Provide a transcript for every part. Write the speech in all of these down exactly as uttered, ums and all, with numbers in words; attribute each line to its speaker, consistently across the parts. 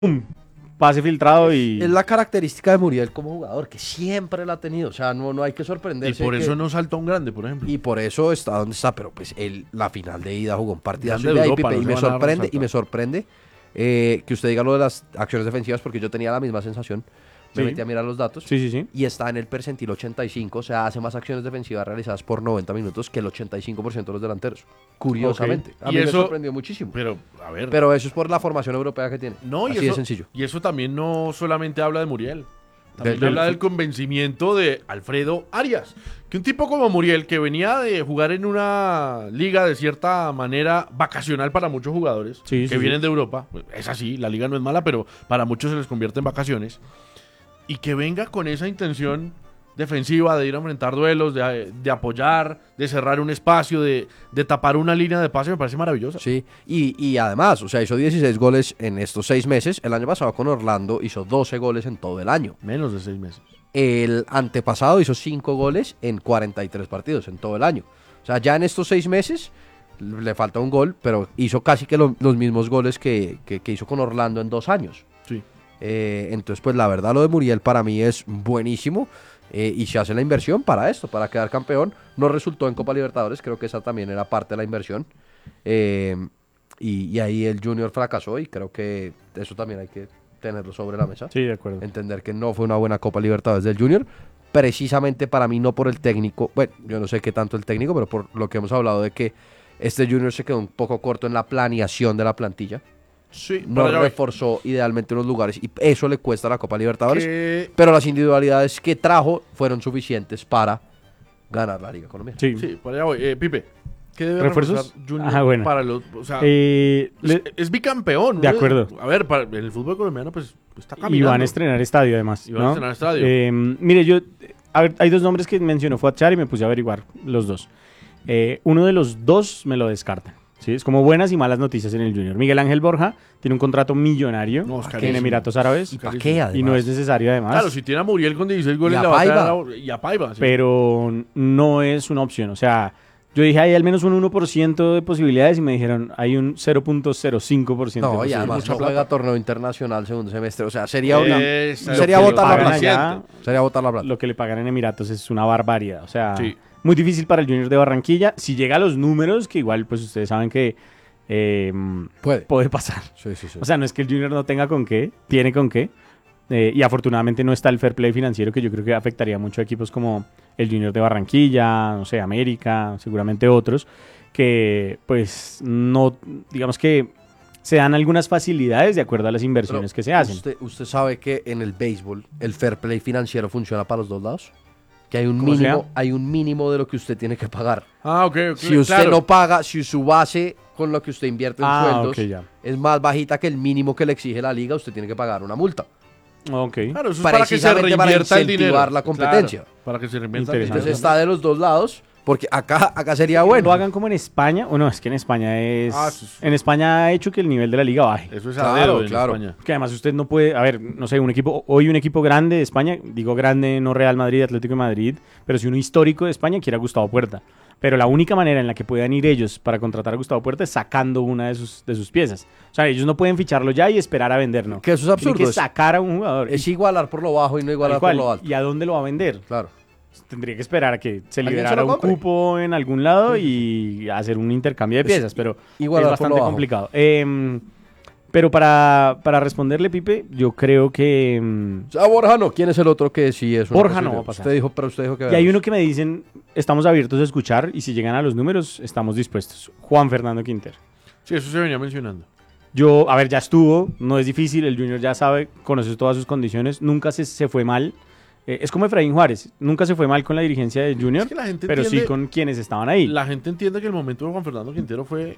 Speaker 1: ¡pum! Pase filtrado y...
Speaker 2: Es la característica de Muriel como jugador, que siempre la ha tenido. O sea, no, no hay que
Speaker 3: Y
Speaker 2: sorprenderse.
Speaker 3: por
Speaker 2: que-
Speaker 3: eso no salta un grande, por ejemplo.
Speaker 2: Y por eso está donde está. Pero pues él, la final de ida jugó un partidazo.
Speaker 3: De
Speaker 2: Y, ahí,
Speaker 3: Europa,
Speaker 2: Pipe,
Speaker 3: no
Speaker 2: y
Speaker 3: se
Speaker 2: me
Speaker 3: van a
Speaker 2: sorprende, y
Speaker 3: resaltar.
Speaker 2: me sorprende eh, que usted diga lo de las acciones defensivas, porque yo tenía la misma sensación. Me
Speaker 1: Sí.
Speaker 2: metí a mirar los datos.
Speaker 1: Sí, sí, sí.
Speaker 2: Y está en el percentil ochenta y cinco, o sea, hace más acciones defensivas realizadas por noventa minutos que el ochenta y cinco por ciento de los delanteros. Curiosamente. A
Speaker 3: Y
Speaker 2: mí me
Speaker 3: eso-
Speaker 2: sorprendió muchísimo.
Speaker 3: Pero, a ver.
Speaker 2: Pero eso es por la formación europea que tiene.
Speaker 3: no, y
Speaker 2: Así
Speaker 3: eso,
Speaker 2: de sencillo.
Speaker 3: Y eso también no solamente habla de Muriel. También
Speaker 2: Del-
Speaker 3: habla
Speaker 2: del-
Speaker 3: del convencimiento de Alfredo Arias. Que un tipo como Muriel, que venía de jugar en una liga de cierta manera vacacional para muchos jugadores
Speaker 1: Sí,
Speaker 3: que
Speaker 1: sí,
Speaker 3: vienen
Speaker 1: sí.
Speaker 3: de Europa, pues, es así, la liga no es mala, pero para muchos se les convierte en vacaciones. Y que venga con esa intención defensiva de ir a enfrentar duelos, de, de apoyar, de cerrar un espacio, de, de tapar una línea de pase, me parece maravillosa.
Speaker 2: Sí, y, y además, o sea, hizo dieciséis goles en estos seis meses. El año pasado con Orlando hizo doce goles en todo el año.
Speaker 3: Menos de seis meses.
Speaker 2: El antepasado hizo cinco goles en cuarenta y tres partidos en todo el año. O sea, ya en estos seis meses le falta un gol, pero hizo casi que lo- los mismos goles que, que- que hizo con Orlando en dos años.
Speaker 3: Sí.
Speaker 2: Eh, entonces, pues la verdad lo de Muriel para mí es buenísimo eh, y se hace la inversión para esto, para quedar campeón. No resultó en Copa Libertadores, creo que esa también era parte de la inversión. Eh, y, y ahí el Junior fracasó y creo que eso también hay que tenerlo sobre la mesa.
Speaker 1: Sí, de acuerdo.
Speaker 2: Entender que no fue una buena Copa Libertadores del Junior, precisamente para mí no por el técnico, bueno, yo no sé qué tanto el técnico, pero por lo que hemos hablado de que este Junior se quedó un poco corto en la planeación de la plantilla.
Speaker 3: Sí,
Speaker 2: No
Speaker 3: para allá voy.
Speaker 2: reforzó idealmente unos lugares y eso le cuesta a la Copa Libertadores.
Speaker 3: Que-
Speaker 2: Pero las individualidades que trajo fueron suficientes para ganar la Liga Colombiana.
Speaker 1: Sí.
Speaker 3: Sí, por allá voy. Eh, Pipe, ¿qué debe
Speaker 1: ¿Refuerzos?
Speaker 3: reforzar Junior
Speaker 1: Ah, bueno.
Speaker 3: para los... O sea,
Speaker 1: Eh,
Speaker 3: es,
Speaker 1: le-
Speaker 3: es bicampeón.
Speaker 1: De
Speaker 3: ¿no?
Speaker 1: acuerdo.
Speaker 3: A ver, para, en el fútbol colombiano, pues, está caminando.
Speaker 1: y van a estrenar estadio, además.
Speaker 3: Y van a
Speaker 1: ¿no?
Speaker 3: estrenar estadio.
Speaker 1: Eh, mire, yo... A ver, hay dos nombres que mencionó Fuachar y me puse a averiguar los dos. Eh, uno de los dos me lo descartan. ¿Sí? Es como buenas y malas noticias en el Junior. Miguel Ángel Borja tiene un contrato millonario
Speaker 3: No, es
Speaker 1: en
Speaker 3: carísimo.
Speaker 1: Emiratos Árabes
Speaker 2: ¿Y para qué, además?
Speaker 1: y no es necesario, además.
Speaker 3: Claro, si tiene a Muriel con dieciséis goles,
Speaker 2: Y a
Speaker 3: le va a
Speaker 2: Paiva.
Speaker 3: traer a- y a Paiva. sí.
Speaker 1: Pero no es una opción. O sea, yo dije, hay al menos un uno por ciento de posibilidades y me dijeron, hay un cero punto cero cinco por ciento de
Speaker 2: No, y
Speaker 1: posibilidades.
Speaker 2: además
Speaker 3: mucha
Speaker 2: no
Speaker 3: plata.
Speaker 2: juega torneo internacional segundo semestre. O sea, sería una,
Speaker 3: Esa-
Speaker 2: sería
Speaker 1: lo que
Speaker 2: botar
Speaker 1: le
Speaker 2: la
Speaker 1: pagan
Speaker 2: plata.
Speaker 1: allá,
Speaker 2: Sería botar la plata.
Speaker 1: Lo que le pagan en Emiratos es una barbaridad. O sea,
Speaker 3: Sí.
Speaker 1: muy difícil para el Junior de Barranquilla. Si llega a los números, que igual pues ustedes saben que eh,
Speaker 2: Puede.
Speaker 1: puede pasar.
Speaker 2: Sí, sí, sí.
Speaker 1: O sea, no es que el Junior no tenga con qué, tiene con qué. Eh, y afortunadamente no está el fair play financiero que yo creo que afectaría mucho a equipos como el Junior de Barranquilla, no sé, América, seguramente otros, que pues no, digamos que se dan algunas facilidades de acuerdo a las inversiones
Speaker 2: Pero
Speaker 1: que se hacen.
Speaker 2: Usted, usted sabe que en el béisbol el fair play financiero funciona para los dos lados. Que hay un
Speaker 1: ¿Cómo
Speaker 2: mínimo,
Speaker 1: sea?
Speaker 2: hay un mínimo de lo que usted tiene que pagar.
Speaker 3: Ah, ok, ok.
Speaker 2: Si usted
Speaker 3: claro.
Speaker 2: no paga, si su base con lo que usted invierte en
Speaker 1: Ah,
Speaker 2: sueldos
Speaker 1: ok, ya.
Speaker 2: es más bajita que el mínimo que le exige la liga, usted tiene que pagar una multa.
Speaker 1: Ok.
Speaker 3: Claro, eso es para que se
Speaker 2: Precisamente para
Speaker 3: reinvierta el dinero.
Speaker 2: incentivar la competencia.
Speaker 3: Claro, para que se reinvierta el
Speaker 1: Interesante.
Speaker 2: Entonces
Speaker 3: dinero.
Speaker 2: está de los dos lados, porque acá, acá sería bueno.
Speaker 1: Lo hagan como en España, o no, es que en España es...
Speaker 3: Ah, eso es-
Speaker 1: En España ha hecho que el nivel de la liga baje.
Speaker 3: Eso es a
Speaker 2: Claro,
Speaker 3: dedo en
Speaker 2: claro.
Speaker 3: España.
Speaker 1: Que además usted no puede, a ver, no sé, un equipo, hoy un equipo grande de España, digo grande, no Real Madrid, Atlético de Madrid, pero si uno histórico de España quiere a Gustavo Puerta. Pero la única manera en la que puedan ir ellos para contratar a Gustavo Puerta es sacando una de sus, de sus piezas. O sea, ellos no pueden ficharlo ya y esperar a vender, ¿no?
Speaker 2: Que eso es absurdo.
Speaker 1: Tienen que
Speaker 2: Es,
Speaker 1: sacar a un jugador.
Speaker 2: es igualar por lo bajo y no
Speaker 1: Tal
Speaker 2: igualar por
Speaker 1: cual.
Speaker 2: lo alto.
Speaker 1: ¿Y a dónde lo va a vender?
Speaker 2: Claro.
Speaker 1: Tendría que esperar a que se
Speaker 2: Alguien
Speaker 1: liberara
Speaker 2: se lo
Speaker 1: un
Speaker 2: compre.
Speaker 1: cupo en algún lado y hacer un intercambio de
Speaker 2: Pues,
Speaker 1: piezas, pero
Speaker 2: igual
Speaker 1: es
Speaker 2: por lo
Speaker 1: bastante
Speaker 2: bajo.
Speaker 1: complicado. Em, pero para, para responderle, Pipe, yo creo que... em,
Speaker 2: O sea, Borja no. ¿Quién es el otro que sí es una
Speaker 1: Borja no
Speaker 2: posibilidad?
Speaker 1: va a pasar.
Speaker 2: Usted dijo, pero usted dijo que...
Speaker 1: y hay uno que me dicen, estamos abiertos a escuchar y si llegan a los números, estamos dispuestos. Juan Fernando Quintero.
Speaker 3: Sí, eso se venía mencionando.
Speaker 1: Yo, a ver, ya estuvo, no es difícil, el Junior ya sabe, conoce todas sus condiciones, nunca se, se fue mal. Eh, es como Efraín Juárez, nunca se fue mal con la dirigencia del Junior,
Speaker 3: Es que la gente
Speaker 1: pero sí
Speaker 3: entiende-
Speaker 1: con quienes estaban ahí.
Speaker 3: La gente entiende que el momento de Juan Fernando Quintero fue...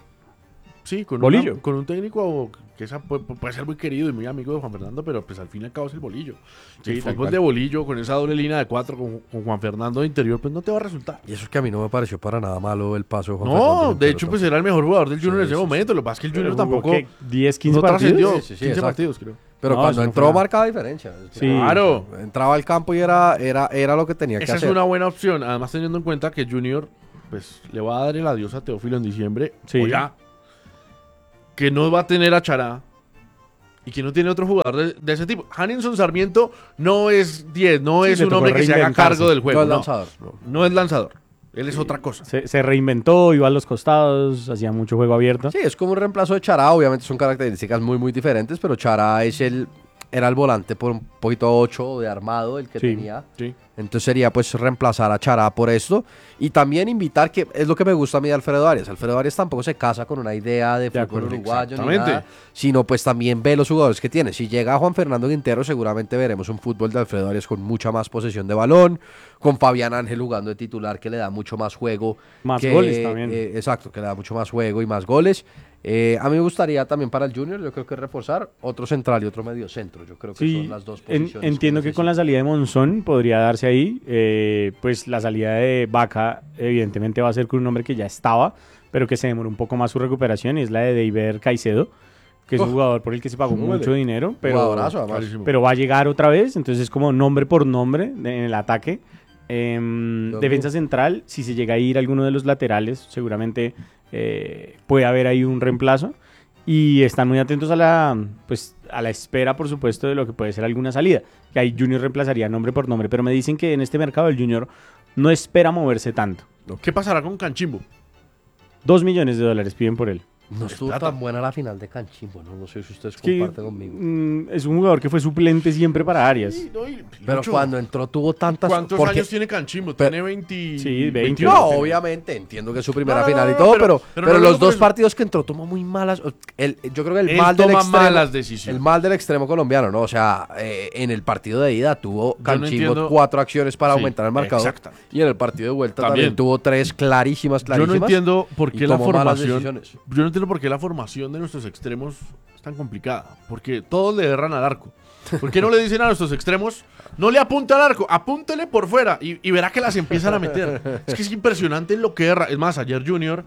Speaker 3: Sí, con,
Speaker 1: Bolillo.
Speaker 3: una- con un técnico que esa puede, puede ser muy querido y muy amigo de Juan Fernando, pero pues al fin y al cabo es el Bolillo.
Speaker 2: Sí,
Speaker 3: el
Speaker 2: tal
Speaker 3: fútbol
Speaker 2: cual.
Speaker 3: de Bolillo, con esa doble línea de cuatro, con, con Juan Fernando de interior, pues no te va a resultar.
Speaker 2: Y eso es que a mí no me pareció para nada malo el paso de Juan
Speaker 3: No,
Speaker 2: Fernando
Speaker 3: de
Speaker 2: Quintero
Speaker 3: hecho, pues
Speaker 2: tampoco.
Speaker 3: era el mejor jugador del Junior
Speaker 2: Sí,
Speaker 3: en ese
Speaker 2: sí, sí.
Speaker 3: momento. Lo que pasa es que el Junior
Speaker 1: Pero jugó,
Speaker 3: tampoco
Speaker 1: ¿qué? diez, quince
Speaker 3: no
Speaker 1: partidos.
Speaker 3: trascendió.
Speaker 2: Sí, sí, sí,
Speaker 3: quince
Speaker 2: exacto.
Speaker 3: partidos, creo.
Speaker 2: Pero
Speaker 1: No,
Speaker 2: cuando
Speaker 1: eso no
Speaker 2: entró
Speaker 1: fue nada.
Speaker 2: marcaba diferencia.
Speaker 1: Sí.
Speaker 3: Claro.
Speaker 2: Entraba al campo y era, era, era lo que tenía que
Speaker 3: Esa es
Speaker 2: hacer.
Speaker 3: una buena opción. Además, teniendo en cuenta que Junior pues le va a dar el adiós a Teófilo en diciembre.
Speaker 1: Sí.
Speaker 3: O ya. Que no va a tener a Chará. y que no tiene otro jugador de, de ese tipo. Hanninson Sarmiento no es diez, no
Speaker 1: Sí,
Speaker 3: es
Speaker 1: le
Speaker 3: un
Speaker 1: tocó
Speaker 3: hombre que se haga
Speaker 1: reinventarse.
Speaker 3: cargo del juego.
Speaker 2: No es
Speaker 3: No,
Speaker 2: lanzador.
Speaker 3: no, no es lanzador. Él es otra cosa.
Speaker 1: Se, se reinventó, iba a los costados, hacía mucho juego abierto.
Speaker 2: Sí, es como un reemplazo de Chará, obviamente son características muy muy diferentes, pero Chará es el era el volante por un poquito ocho de armado el que
Speaker 1: Sí.
Speaker 2: tenía.
Speaker 3: Sí.
Speaker 2: Entonces sería pues reemplazar a Chará por esto y también invitar, que es lo que me gusta a mí de Alfredo Arias. Alfredo Arias tampoco se casa con una idea de
Speaker 1: De
Speaker 2: fútbol
Speaker 1: acuerdo,
Speaker 2: uruguayo ni
Speaker 3: exactamente.
Speaker 2: nada, sino pues también ve los jugadores que tiene. Si llega Juan Fernando Quintero, seguramente veremos un fútbol de Alfredo Arias con mucha más posesión de balón, con Fabián Ángel jugando de titular que le da mucho más juego.
Speaker 1: Más
Speaker 2: que,
Speaker 1: goles también.
Speaker 2: eh, exacto, que le da mucho más juego y más goles. Eh, a mí me gustaría también para el Junior, yo creo que reforzar otro central y otro medio centro. Yo creo que
Speaker 1: Sí,
Speaker 2: son las dos
Speaker 1: en-
Speaker 2: posiciones.
Speaker 1: entiendo que con la salida de Monzón podría darse ahí, eh, pues la salida de Vaca evidentemente va a ser con un hombre que ya estaba, pero que se demoró un poco más su recuperación, y es la de Deiber Caicedo, que es un
Speaker 2: Oh,
Speaker 1: jugador por el que se pagó
Speaker 2: súbele.
Speaker 1: mucho dinero, pero,
Speaker 2: Jugadorazo, además.
Speaker 3: Clarísimo.
Speaker 1: pero va a llegar otra vez, entonces es como nombre por nombre de- en el ataque. Em,
Speaker 2: Lo
Speaker 1: defensa
Speaker 2: mismo.
Speaker 1: central, si se llega a ir alguno de los laterales, seguramente eh, puede haber ahí un reemplazo. Y están muy atentos a la, pues, a la espera, por supuesto, de lo que puede ser alguna salida. Que ahí Junior reemplazaría nombre por nombre. Pero me dicen que en este mercado el Junior no espera moverse tanto.
Speaker 3: ¿Qué pasará con Canchimbo?
Speaker 1: Dos millones de dólares piden por él.
Speaker 2: No estuvo
Speaker 3: plata.
Speaker 2: tan buena la final de Canchimbo, no, no sé si ustedes
Speaker 1: Es que,
Speaker 2: comparten conmigo.
Speaker 1: mm, es un jugador que fue suplente siempre para Arias.
Speaker 3: Sí, no, y-
Speaker 2: Pero
Speaker 3: Lucho,
Speaker 2: cuando entró tuvo tantas...
Speaker 3: ¿cuántos
Speaker 2: porque-
Speaker 3: años tiene Canchimbo?
Speaker 2: Pero-
Speaker 3: Tiene veinte.
Speaker 1: Sí, veinte.
Speaker 2: No,
Speaker 1: Tiene-
Speaker 2: obviamente, entiendo que es su primera
Speaker 3: No, no,
Speaker 2: final
Speaker 3: no,
Speaker 2: y
Speaker 3: no,
Speaker 2: todo,
Speaker 3: pero-
Speaker 2: pero,
Speaker 3: pero
Speaker 2: pero
Speaker 3: no
Speaker 2: los
Speaker 3: digo por
Speaker 2: dos
Speaker 3: eso.
Speaker 2: partidos que entró tomó muy malas... El, yo creo que el
Speaker 3: Él
Speaker 2: mal del
Speaker 3: toma
Speaker 2: extremo...
Speaker 3: malas decisiones.
Speaker 2: El mal del extremo colombiano, ¿no? O sea, eh, en el partido de ida tuvo
Speaker 3: no
Speaker 2: Canchimbo
Speaker 3: entiendo-
Speaker 2: cuatro acciones para
Speaker 3: Sí,
Speaker 2: aumentar el marcador.
Speaker 3: exactamente.
Speaker 2: Y en el partido de vuelta también,
Speaker 3: También.
Speaker 2: tuvo tres clarísimas,
Speaker 3: Yo
Speaker 2: clarísimas.
Speaker 3: no entiendo por
Speaker 2: y
Speaker 3: qué la
Speaker 2: tomó malas
Speaker 3: formación.
Speaker 2: decisiones.
Speaker 3: Yo no entiendo por qué la formación de nuestros extremos es tan complicada. Porque todos le erran al arco. ¿Por qué no le dicen a nuestros extremos, no le apunta al arco, apúntele por fuera? Y, y verá que las empiezan a meter. Es que es impresionante lo que erra. Es más, ayer Junior,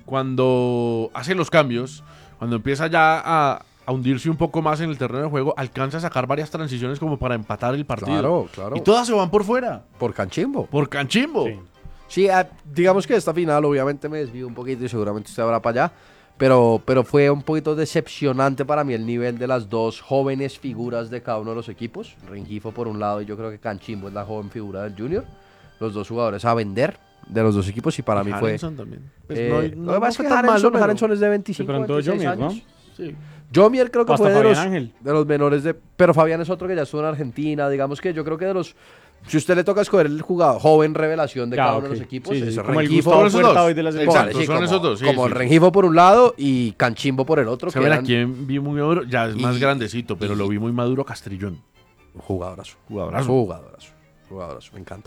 Speaker 3: cuando hace los cambios, cuando empieza ya a, a hundirse un poco más en el terreno de juego, alcanza a sacar varias transiciones como para empatar el partido.
Speaker 2: Claro, claro.
Speaker 3: Y todas se van por fuera,
Speaker 2: Por Canchimbo.
Speaker 3: por Canchimbo.
Speaker 1: Sí.
Speaker 2: Sí, ah, digamos que esta final obviamente me desvío un poquito y seguramente usted habrá para allá, pero, pero fue un poquito decepcionante para mí el nivel de las dos jóvenes figuras de cada uno de los equipos. Rengifo por un lado y yo creo que Canchimbo es la joven figura del Junior. Los dos jugadores a vender de los dos equipos y para
Speaker 3: Y
Speaker 2: mí fue...
Speaker 3: Harrison también. Pues
Speaker 2: eh,
Speaker 3: no-
Speaker 2: lo
Speaker 3: no-
Speaker 2: que
Speaker 3: no
Speaker 2: pasa es
Speaker 3: fue
Speaker 2: que
Speaker 3: tan
Speaker 2: Harrison,
Speaker 3: malo, pero-
Speaker 2: Harrison es de veinticinco,
Speaker 1: De pronto
Speaker 2: veintiséis
Speaker 1: Jomier, ¿no?
Speaker 2: años.
Speaker 3: Sí.
Speaker 2: Jomier creo que
Speaker 1: Hasta
Speaker 2: fue de
Speaker 1: Fabián
Speaker 2: los,
Speaker 1: Ángel.
Speaker 2: de los menores de... Pero Fabián es otro que ya estuvo en Argentina, digamos que yo creo que de los... Si usted le toca escoger el jugador joven revelación de
Speaker 1: Ya,
Speaker 2: cada
Speaker 1: ok.
Speaker 2: uno de los equipos,
Speaker 1: Sí, sí,
Speaker 2: es
Speaker 1: como el
Speaker 2: Rengifo,
Speaker 1: Gustavo
Speaker 3: Son esos
Speaker 1: Puerta
Speaker 3: dos.
Speaker 1: hoy de la selección.
Speaker 3: Exacto,
Speaker 2: Póngale, sí,
Speaker 3: son
Speaker 2: como,
Speaker 3: esos dos, sí,
Speaker 2: como
Speaker 3: sí,
Speaker 2: el
Speaker 3: sí.
Speaker 2: Rengifo por un lado y Canchimbo por el otro. que
Speaker 3: ¿Saben a
Speaker 2: eran
Speaker 3: quién vi muy maduro? Ya es más
Speaker 2: Y-
Speaker 3: grandecito, pero lo vi muy maduro Castrillón.
Speaker 2: Jugadorazo.
Speaker 3: Jugadorazo.
Speaker 2: Jugadorazo. Jugadorazo. Me encanta.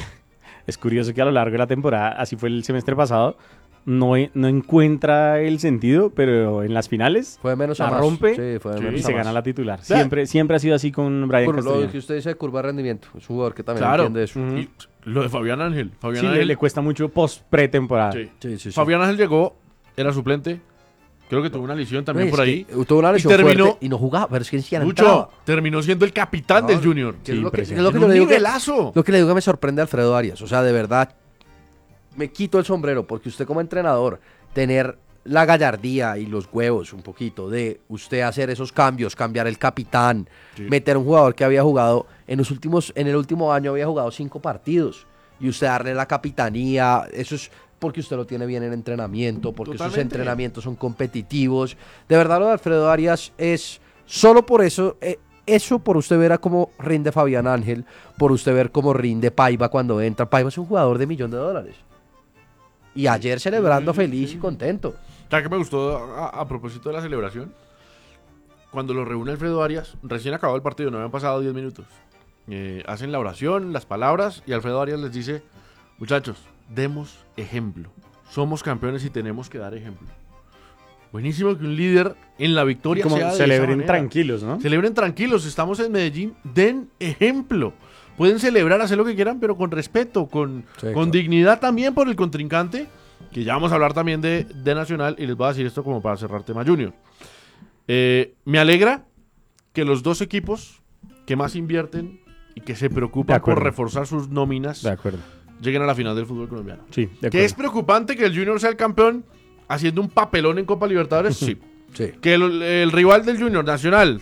Speaker 1: Es curioso que a lo largo de la temporada, así fue el semestre pasado, no, e- no encuentra el sentido, pero en las finales
Speaker 2: Fue de menos
Speaker 1: la
Speaker 2: a más.
Speaker 1: rompe
Speaker 2: Sí, fue de
Speaker 3: Sí,
Speaker 2: menos
Speaker 1: y
Speaker 2: a
Speaker 1: se
Speaker 2: más.
Speaker 1: gana la titular. Siempre, siempre ha sido así con Brian
Speaker 2: Por lo
Speaker 1: Castellano.
Speaker 2: que usted dice de curva de rendimiento. Es un jugador que también
Speaker 3: Claro.
Speaker 2: entiende eso.
Speaker 1: Ujú.
Speaker 3: Y lo de Fabián Ángel. Fabián
Speaker 1: Sí, le,
Speaker 3: Ángel.
Speaker 1: le cuesta mucho post pretemporada.
Speaker 3: Sí.
Speaker 2: Sí, sí, sí.
Speaker 3: Fabián Ángel llegó, era suplente. Creo que tuvo una lesión también
Speaker 2: No,
Speaker 3: por
Speaker 2: es
Speaker 3: ahí.
Speaker 2: que Tuvo una lesión
Speaker 3: terminó-
Speaker 2: fuerte y no jugaba, pero es que ni siquiera
Speaker 3: Mucho.
Speaker 2: entraba.
Speaker 3: Terminó siendo el capitán
Speaker 2: No,
Speaker 3: del Junior.
Speaker 2: que es
Speaker 1: Sí,
Speaker 2: lo que, es
Speaker 1: impresionante.
Speaker 2: lo que
Speaker 3: En
Speaker 2: yo
Speaker 3: un
Speaker 2: le digo que-
Speaker 3: nivelazo.
Speaker 2: Lo que le digo que me sorprende a Alfredo Arias. O sea, de verdad, me quito el sombrero porque usted como entrenador, tener la gallardía y los huevos un poquito de usted hacer esos cambios, cambiar el capitán,
Speaker 3: Sí.
Speaker 2: meter un jugador que había jugado en los últimos, en el último año había jugado cinco partidos y usted darle la capitanía, eso es porque usted lo tiene bien en entrenamiento, porque sus
Speaker 3: Totalmente.
Speaker 2: entrenamientos son competitivos. De verdad lo de Alfredo Arias es solo por eso, eh, eso por usted ver a cómo rinde Fabián Ángel, por usted ver cómo rinde Paiva cuando entra. Paiva es un jugador de millón de dólares. Y ayer celebrando feliz y contento.
Speaker 3: ¿Sabes qué me gustó a, a propósito de la celebración? Cuando lo reúne Alfredo Arias, recién acabado el partido, no habían pasado diez minutos. Eh, hacen la oración, las palabras, y Alfredo Arias les dice, muchachos, demos ejemplo. Somos campeones y tenemos que dar ejemplo. Buenísimo que un líder en la victoria
Speaker 1: Como
Speaker 3: sea de esa
Speaker 1: celebren
Speaker 3: manera.
Speaker 1: tranquilos, ¿no?
Speaker 3: Celebren tranquilos, estamos en Medellín, den ejemplo. Pueden celebrar, hacer lo que quieran, pero con respeto, con,
Speaker 2: Sí,
Speaker 3: con
Speaker 2: claro.
Speaker 3: dignidad también por el contrincante, que ya vamos a hablar también de, de Nacional, y les voy a decir esto como para cerrar tema Junior. Eh, me alegra que los dos equipos que más invierten y que se
Speaker 1: De
Speaker 3: preocupan
Speaker 1: acuerdo.
Speaker 3: por reforzar sus nóminas
Speaker 1: De acuerdo.
Speaker 3: lleguen a la final del fútbol colombiano.
Speaker 1: Sí, de
Speaker 3: ¿Que es
Speaker 1: acuerdo.
Speaker 3: preocupante que el Junior sea el campeón haciendo un papelón en Copa Libertadores? Sí.
Speaker 2: Sí.
Speaker 3: Que el, el rival del Junior Nacional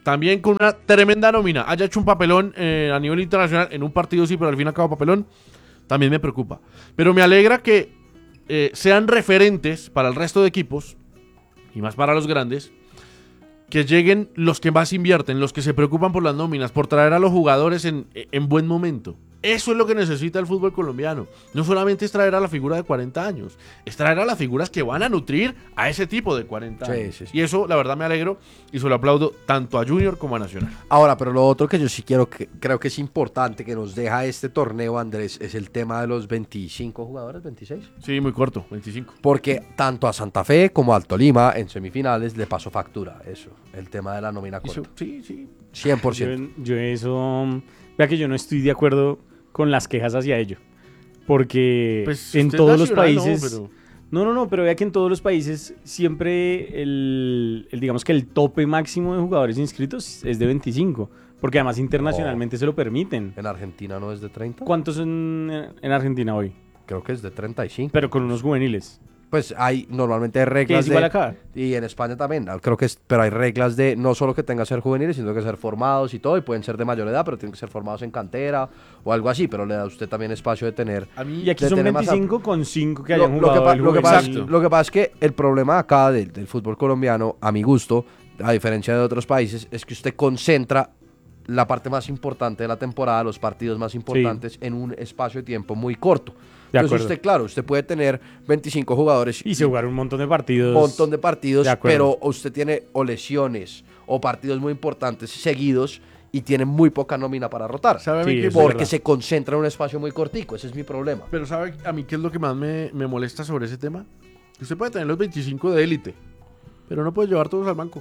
Speaker 3: también con una tremenda nómina, haya hecho un papelón eh, a nivel internacional, en un partido sí, pero al fin y al cabo papelón, también me preocupa. Pero me alegra que eh, sean referentes para el resto de equipos, y más para los grandes, que lleguen los que más invierten, los que se preocupan por las nóminas, por traer a los jugadores en, en buen momento. Eso es lo que necesita el fútbol colombiano. No solamente es traer a la figura de cuarenta años, es traer a las figuras que van a nutrir a ese tipo de cuarenta
Speaker 2: Sí,
Speaker 3: años.
Speaker 2: sí, sí.
Speaker 3: Y eso, la verdad, me alegro y se lo aplaudo tanto a Junior como a Nacional.
Speaker 2: Ahora, pero lo otro que yo sí quiero, que creo que es importante que nos deja este torneo, Andrés, es el tema de los veinticinco jugadores, veintiséis.
Speaker 3: Sí, muy corto, veinticinco.
Speaker 2: Porque tanto a Santa Fe como al Tolima en semifinales le pasó factura eso, el tema de la nómina corta.
Speaker 3: Eso, sí, sí.
Speaker 2: cien por ciento.
Speaker 1: Yo, yo eso, vea que yo no estoy de acuerdo con las quejas hacia ello, porque
Speaker 3: Pues
Speaker 1: en
Speaker 3: usted
Speaker 1: todos los
Speaker 3: nacional, no,
Speaker 1: países,
Speaker 3: pero-
Speaker 1: no, no, no, pero vea que en todos los países siempre el, el, digamos que el tope máximo de jugadores inscritos es de veinticinco, porque además internacionalmente se lo permiten.
Speaker 2: En Argentina no es de treinta.
Speaker 1: ¿Cuántos son en Argentina hoy?
Speaker 2: Creo que es de treinta y cinco.
Speaker 1: Pero con unos juveniles.
Speaker 2: Pues hay normalmente hay
Speaker 1: Que
Speaker 2: reglas
Speaker 1: es igual
Speaker 2: de,
Speaker 1: acá.
Speaker 2: y en España también, ah, creo que es, pero hay reglas de no solo que tengan que ser juveniles, sino que ser formados y todo, y pueden ser de mayor edad, pero tienen que ser formados en cantera o algo así, pero le da a usted también espacio de tener.
Speaker 3: A mí,
Speaker 1: Y aquí
Speaker 2: de
Speaker 1: son
Speaker 2: tener más
Speaker 1: veinticinco con cinco que
Speaker 2: Lo,
Speaker 1: hayan
Speaker 2: lo que,
Speaker 1: jugado
Speaker 2: pa-
Speaker 1: el
Speaker 2: lo que pasa,
Speaker 1: juvenil.
Speaker 2: lo que pasa es que el problema acá del, del fútbol colombiano, a mi gusto, a diferencia de otros países, es que usted concentra la parte más importante de la temporada, los partidos más importantes, en un espacio de tiempo muy corto.
Speaker 1: De
Speaker 2: Entonces
Speaker 1: acuerdo.
Speaker 2: usted, claro, usted puede tener veinticinco jugadores
Speaker 1: Y se jugaron un montón de partidos.
Speaker 2: un montón de partidos,
Speaker 1: De acuerdo.
Speaker 2: pero usted tiene o lesiones o partidos muy importantes seguidos y tiene muy poca nómina para rotar.
Speaker 3: ¿sabe a mí
Speaker 1: Sí,
Speaker 3: qué-
Speaker 1: eso es
Speaker 2: Porque
Speaker 1: verdad.
Speaker 2: se concentra en un espacio muy cortico, ese es mi problema.
Speaker 3: Pero ¿sabe a mí qué es lo que más me, me molesta sobre ese tema? Que usted puede tener los veinticinco de élite, pero no puede llevar todos al banco.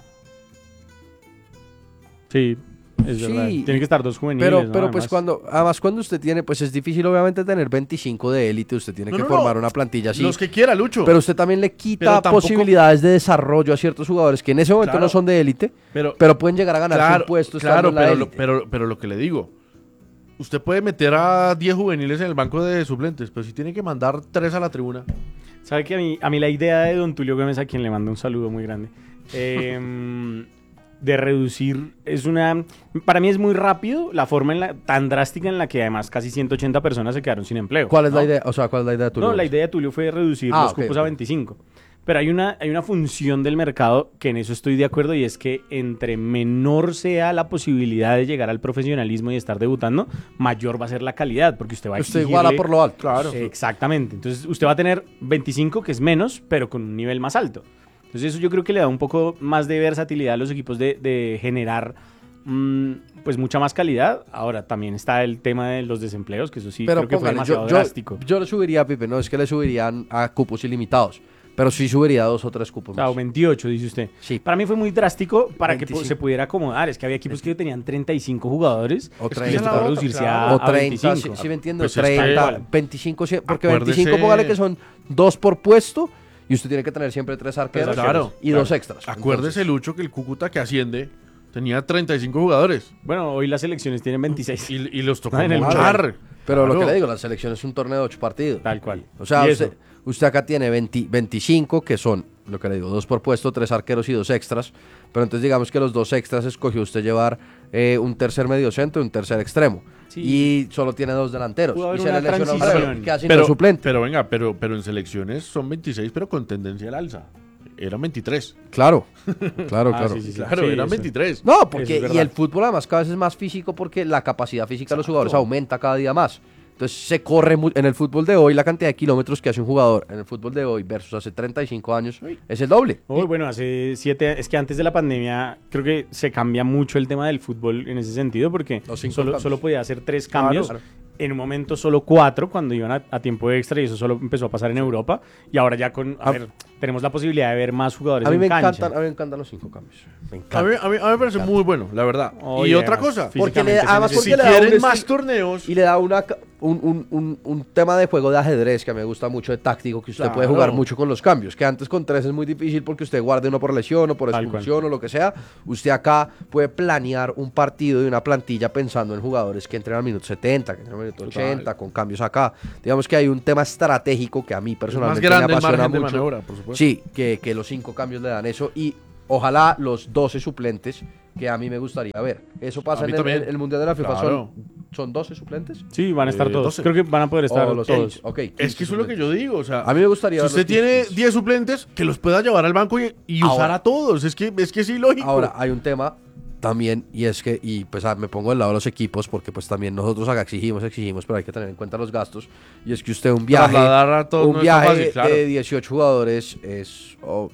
Speaker 1: Sí, es
Speaker 2: Sí,
Speaker 1: verdad. Tiene que estar dos juveniles.
Speaker 2: Pero,
Speaker 1: ¿no?
Speaker 2: pero pues
Speaker 1: Además.
Speaker 2: cuando, además cuando usted tiene, pues es difícil obviamente tener veinticinco de élite, usted tiene
Speaker 3: No,
Speaker 2: que
Speaker 3: no,
Speaker 2: formar
Speaker 3: no.
Speaker 2: una plantilla así.
Speaker 3: Los que quiera, Lucho.
Speaker 2: Pero usted también le quita
Speaker 3: Pero tampoco-
Speaker 2: posibilidades de desarrollo a ciertos jugadores que en ese momento
Speaker 3: Claro.
Speaker 2: no son de élite,
Speaker 3: pero,
Speaker 2: pero pueden llegar a ganar
Speaker 3: claro,
Speaker 2: un puesto
Speaker 3: claro,
Speaker 2: estando en la
Speaker 3: pero, lo,
Speaker 2: élite.
Speaker 3: pero, pero lo que le digo, usted puede meter a diez juveniles en el banco de suplentes, pero si tiene que mandar tres a la tribuna.
Speaker 1: ¿Sabe que a mí, a mí la idea de don Tulio Gómez, a quien le mando un saludo muy grande, eh, de reducir es una... Para mí es muy rápido la forma en la, tan drástica en la que además casi ciento ochenta personas se quedaron sin empleo.
Speaker 2: ¿Cuál es
Speaker 1: ¿no?
Speaker 2: la idea? O sea, ¿cuál es la idea de tu
Speaker 1: No, la idea de Tulio fue reducir
Speaker 2: Ah,
Speaker 1: los
Speaker 2: ok,
Speaker 1: cupos
Speaker 2: ok.
Speaker 1: a veinticinco. Pero hay una, hay una función del mercado que en eso estoy de acuerdo y es que entre menor sea la posibilidad de llegar al profesionalismo y estar debutando, mayor va a ser la calidad, porque usted va a
Speaker 2: Usted
Speaker 1: exigirle-
Speaker 2: iguala por lo alto.
Speaker 3: Claro.
Speaker 1: Exactamente. Entonces usted va a tener veinticinco, que es menos, pero con un nivel más alto. Entonces eso yo creo que le da un poco más de versatilidad a los equipos de, de generar mm, pues mucha más calidad. Ahora también está el tema de los desempleos, que eso sí
Speaker 2: Pero
Speaker 1: creo que fue
Speaker 2: póngale,
Speaker 1: demasiado
Speaker 2: yo, yo,
Speaker 1: drástico.
Speaker 2: yo le subiría, Pipe, no es que le subirían a cupos ilimitados, pero sí subiría dos o tres cupos
Speaker 1: O sea,
Speaker 2: más.
Speaker 1: veintiocho, dice usted.
Speaker 2: Sí.
Speaker 1: Para mí fue muy drástico para que
Speaker 2: veinticinco.
Speaker 1: pu- se pudiera acomodar. Es que había equipos que tenían treinta y cinco jugadores
Speaker 2: O
Speaker 1: y les
Speaker 2: treinta.
Speaker 1: tocó reducirse a,
Speaker 2: O
Speaker 1: a
Speaker 2: treinta, sí,
Speaker 1: veinticinco.
Speaker 2: sí me entiendo,
Speaker 3: Pues es que-
Speaker 2: treinta, veinticinco, sí, porque
Speaker 3: Acuérdese-
Speaker 2: veinticinco, póngale que son dos por puesto y usted tiene que tener siempre tres arqueros
Speaker 3: Claro,
Speaker 2: y
Speaker 3: claro.
Speaker 2: dos extras.
Speaker 3: Acuérdese,
Speaker 2: Entonces,
Speaker 3: Lucho, que el Cúcuta que asciende tenía treinta y cinco jugadores.
Speaker 1: Bueno, hoy las selecciones tienen veintiséis.
Speaker 3: Y, y los tocó
Speaker 1: En el
Speaker 3: mochar.
Speaker 2: pero lo
Speaker 3: Claro.
Speaker 2: que le digo, la selección es un torneo de ocho partidos.
Speaker 1: Tal cual.
Speaker 2: O sea,
Speaker 1: Y
Speaker 2: usted,
Speaker 1: eso.
Speaker 2: usted acá tiene veinte, veinticinco, que son, lo que le digo, dos por puesto, tres arqueros y dos extras. Pero entonces digamos que los dos extras escogió usted llevar eh, un tercer mediocentro y un tercer extremo.
Speaker 1: Sí.
Speaker 2: Y solo tiene dos delanteros.
Speaker 1: Pudo haber
Speaker 2: Y se
Speaker 1: una
Speaker 2: le lesionó un
Speaker 1: transición.
Speaker 2: breve, que así no
Speaker 3: Pero,
Speaker 2: es suplente.
Speaker 3: pero venga, pero, pero en selecciones son veintiséis, pero con tendencia al alza. Eran veintitrés.
Speaker 2: Claro, claro,
Speaker 1: Ah,
Speaker 2: claro.
Speaker 1: sí, sí, sí.
Speaker 3: Claro, eran
Speaker 1: eso.
Speaker 3: veintitrés.
Speaker 2: No,
Speaker 1: Eso
Speaker 2: porque
Speaker 1: es verdad.
Speaker 2: y el fútbol además cada vez es más físico porque la capacidad física de los jugadores aumenta cada día más. Entonces se corre mu- en el fútbol de hoy la cantidad de kilómetros que hace un jugador en el fútbol de hoy versus hace treinta y cinco años es el doble.
Speaker 1: Uy, bueno, hace siete, es que antes de la pandemia creo que se cambia mucho el tema del fútbol en ese sentido porque
Speaker 2: Los cinco
Speaker 1: solo,
Speaker 2: cambios.
Speaker 1: solo podía hacer tres cambios.
Speaker 2: Claro.
Speaker 1: En un momento solo cuatro cuando iban a, a tiempo extra y eso solo empezó a pasar en Europa y ahora ya con, a
Speaker 2: A-
Speaker 1: ver, tenemos la posibilidad de ver más jugadores
Speaker 2: A mí
Speaker 1: en
Speaker 2: me
Speaker 1: cancha.
Speaker 2: encantan, a mí me encantan los cinco cambios. Me
Speaker 3: A
Speaker 2: encantan.
Speaker 3: mí, a, mí, a mí me parece muy bueno, la verdad.
Speaker 1: Oye,
Speaker 3: y otra
Speaker 1: además,
Speaker 3: cosa,
Speaker 1: físicamente
Speaker 2: Porque le-
Speaker 1: se
Speaker 2: además
Speaker 1: necesita.
Speaker 3: si
Speaker 2: porque le da un
Speaker 3: quieren
Speaker 2: estilo-
Speaker 3: más torneos,
Speaker 2: Y le da una, ca- un, un- un- un tema de juego de ajedrez que me gusta mucho, de táctico, que usted
Speaker 3: Claro.
Speaker 2: puede jugar mucho con los cambios, que antes con tres es muy difícil porque usted guarde uno por lesión o por
Speaker 1: Tal
Speaker 2: expulsión o lo que sea. Usted acá puede planear un partido y una plantilla pensando en jugadores que entren al minuto setenta, que entren al minuto
Speaker 3: Total.
Speaker 2: ochenta, con cambios acá. Digamos que hay un tema estratégico que a mí
Speaker 3: es más
Speaker 2: personalmente me
Speaker 3: grande el
Speaker 2: apasiona
Speaker 3: margen de
Speaker 2: mucho.
Speaker 3: maniobra, por supuesto.
Speaker 2: Sí, que, que los cinco cambios le dan eso y ojalá los doce suplentes que a mí me gustaría ver. Eso pasa
Speaker 3: A mí
Speaker 2: en el,
Speaker 3: también.
Speaker 2: en el Mundial de la FIFA.
Speaker 3: Claro.
Speaker 2: ¿Son, ¿Son doce suplentes?
Speaker 1: Sí, van a estar
Speaker 3: Eh,
Speaker 1: todos.
Speaker 3: doce.
Speaker 1: Creo que van a poder estar
Speaker 2: O los
Speaker 1: todos.
Speaker 2: quince. Ok,
Speaker 3: Es
Speaker 2: quince
Speaker 3: que eso es lo que
Speaker 2: suplentes.
Speaker 3: yo digo, o sea,
Speaker 2: A mí me gustaría
Speaker 3: si
Speaker 2: ver
Speaker 3: usted
Speaker 2: los
Speaker 3: tiene
Speaker 2: quince.
Speaker 3: diez suplentes, que los pueda llevar al banco y, y
Speaker 2: Ahora.
Speaker 3: usar a todos, es que es que sí, lógico.
Speaker 2: Ahora, hay un tema también, y es que, y pues ah, me pongo del lado de los equipos, porque pues también nosotros acá exigimos, exigimos, pero hay que tener en cuenta los gastos, y es que usted un viaje,
Speaker 3: Trasladar a todos
Speaker 2: un
Speaker 3: no es tan
Speaker 2: viaje
Speaker 3: fácil, claro.
Speaker 2: de dieciocho jugadores es oh,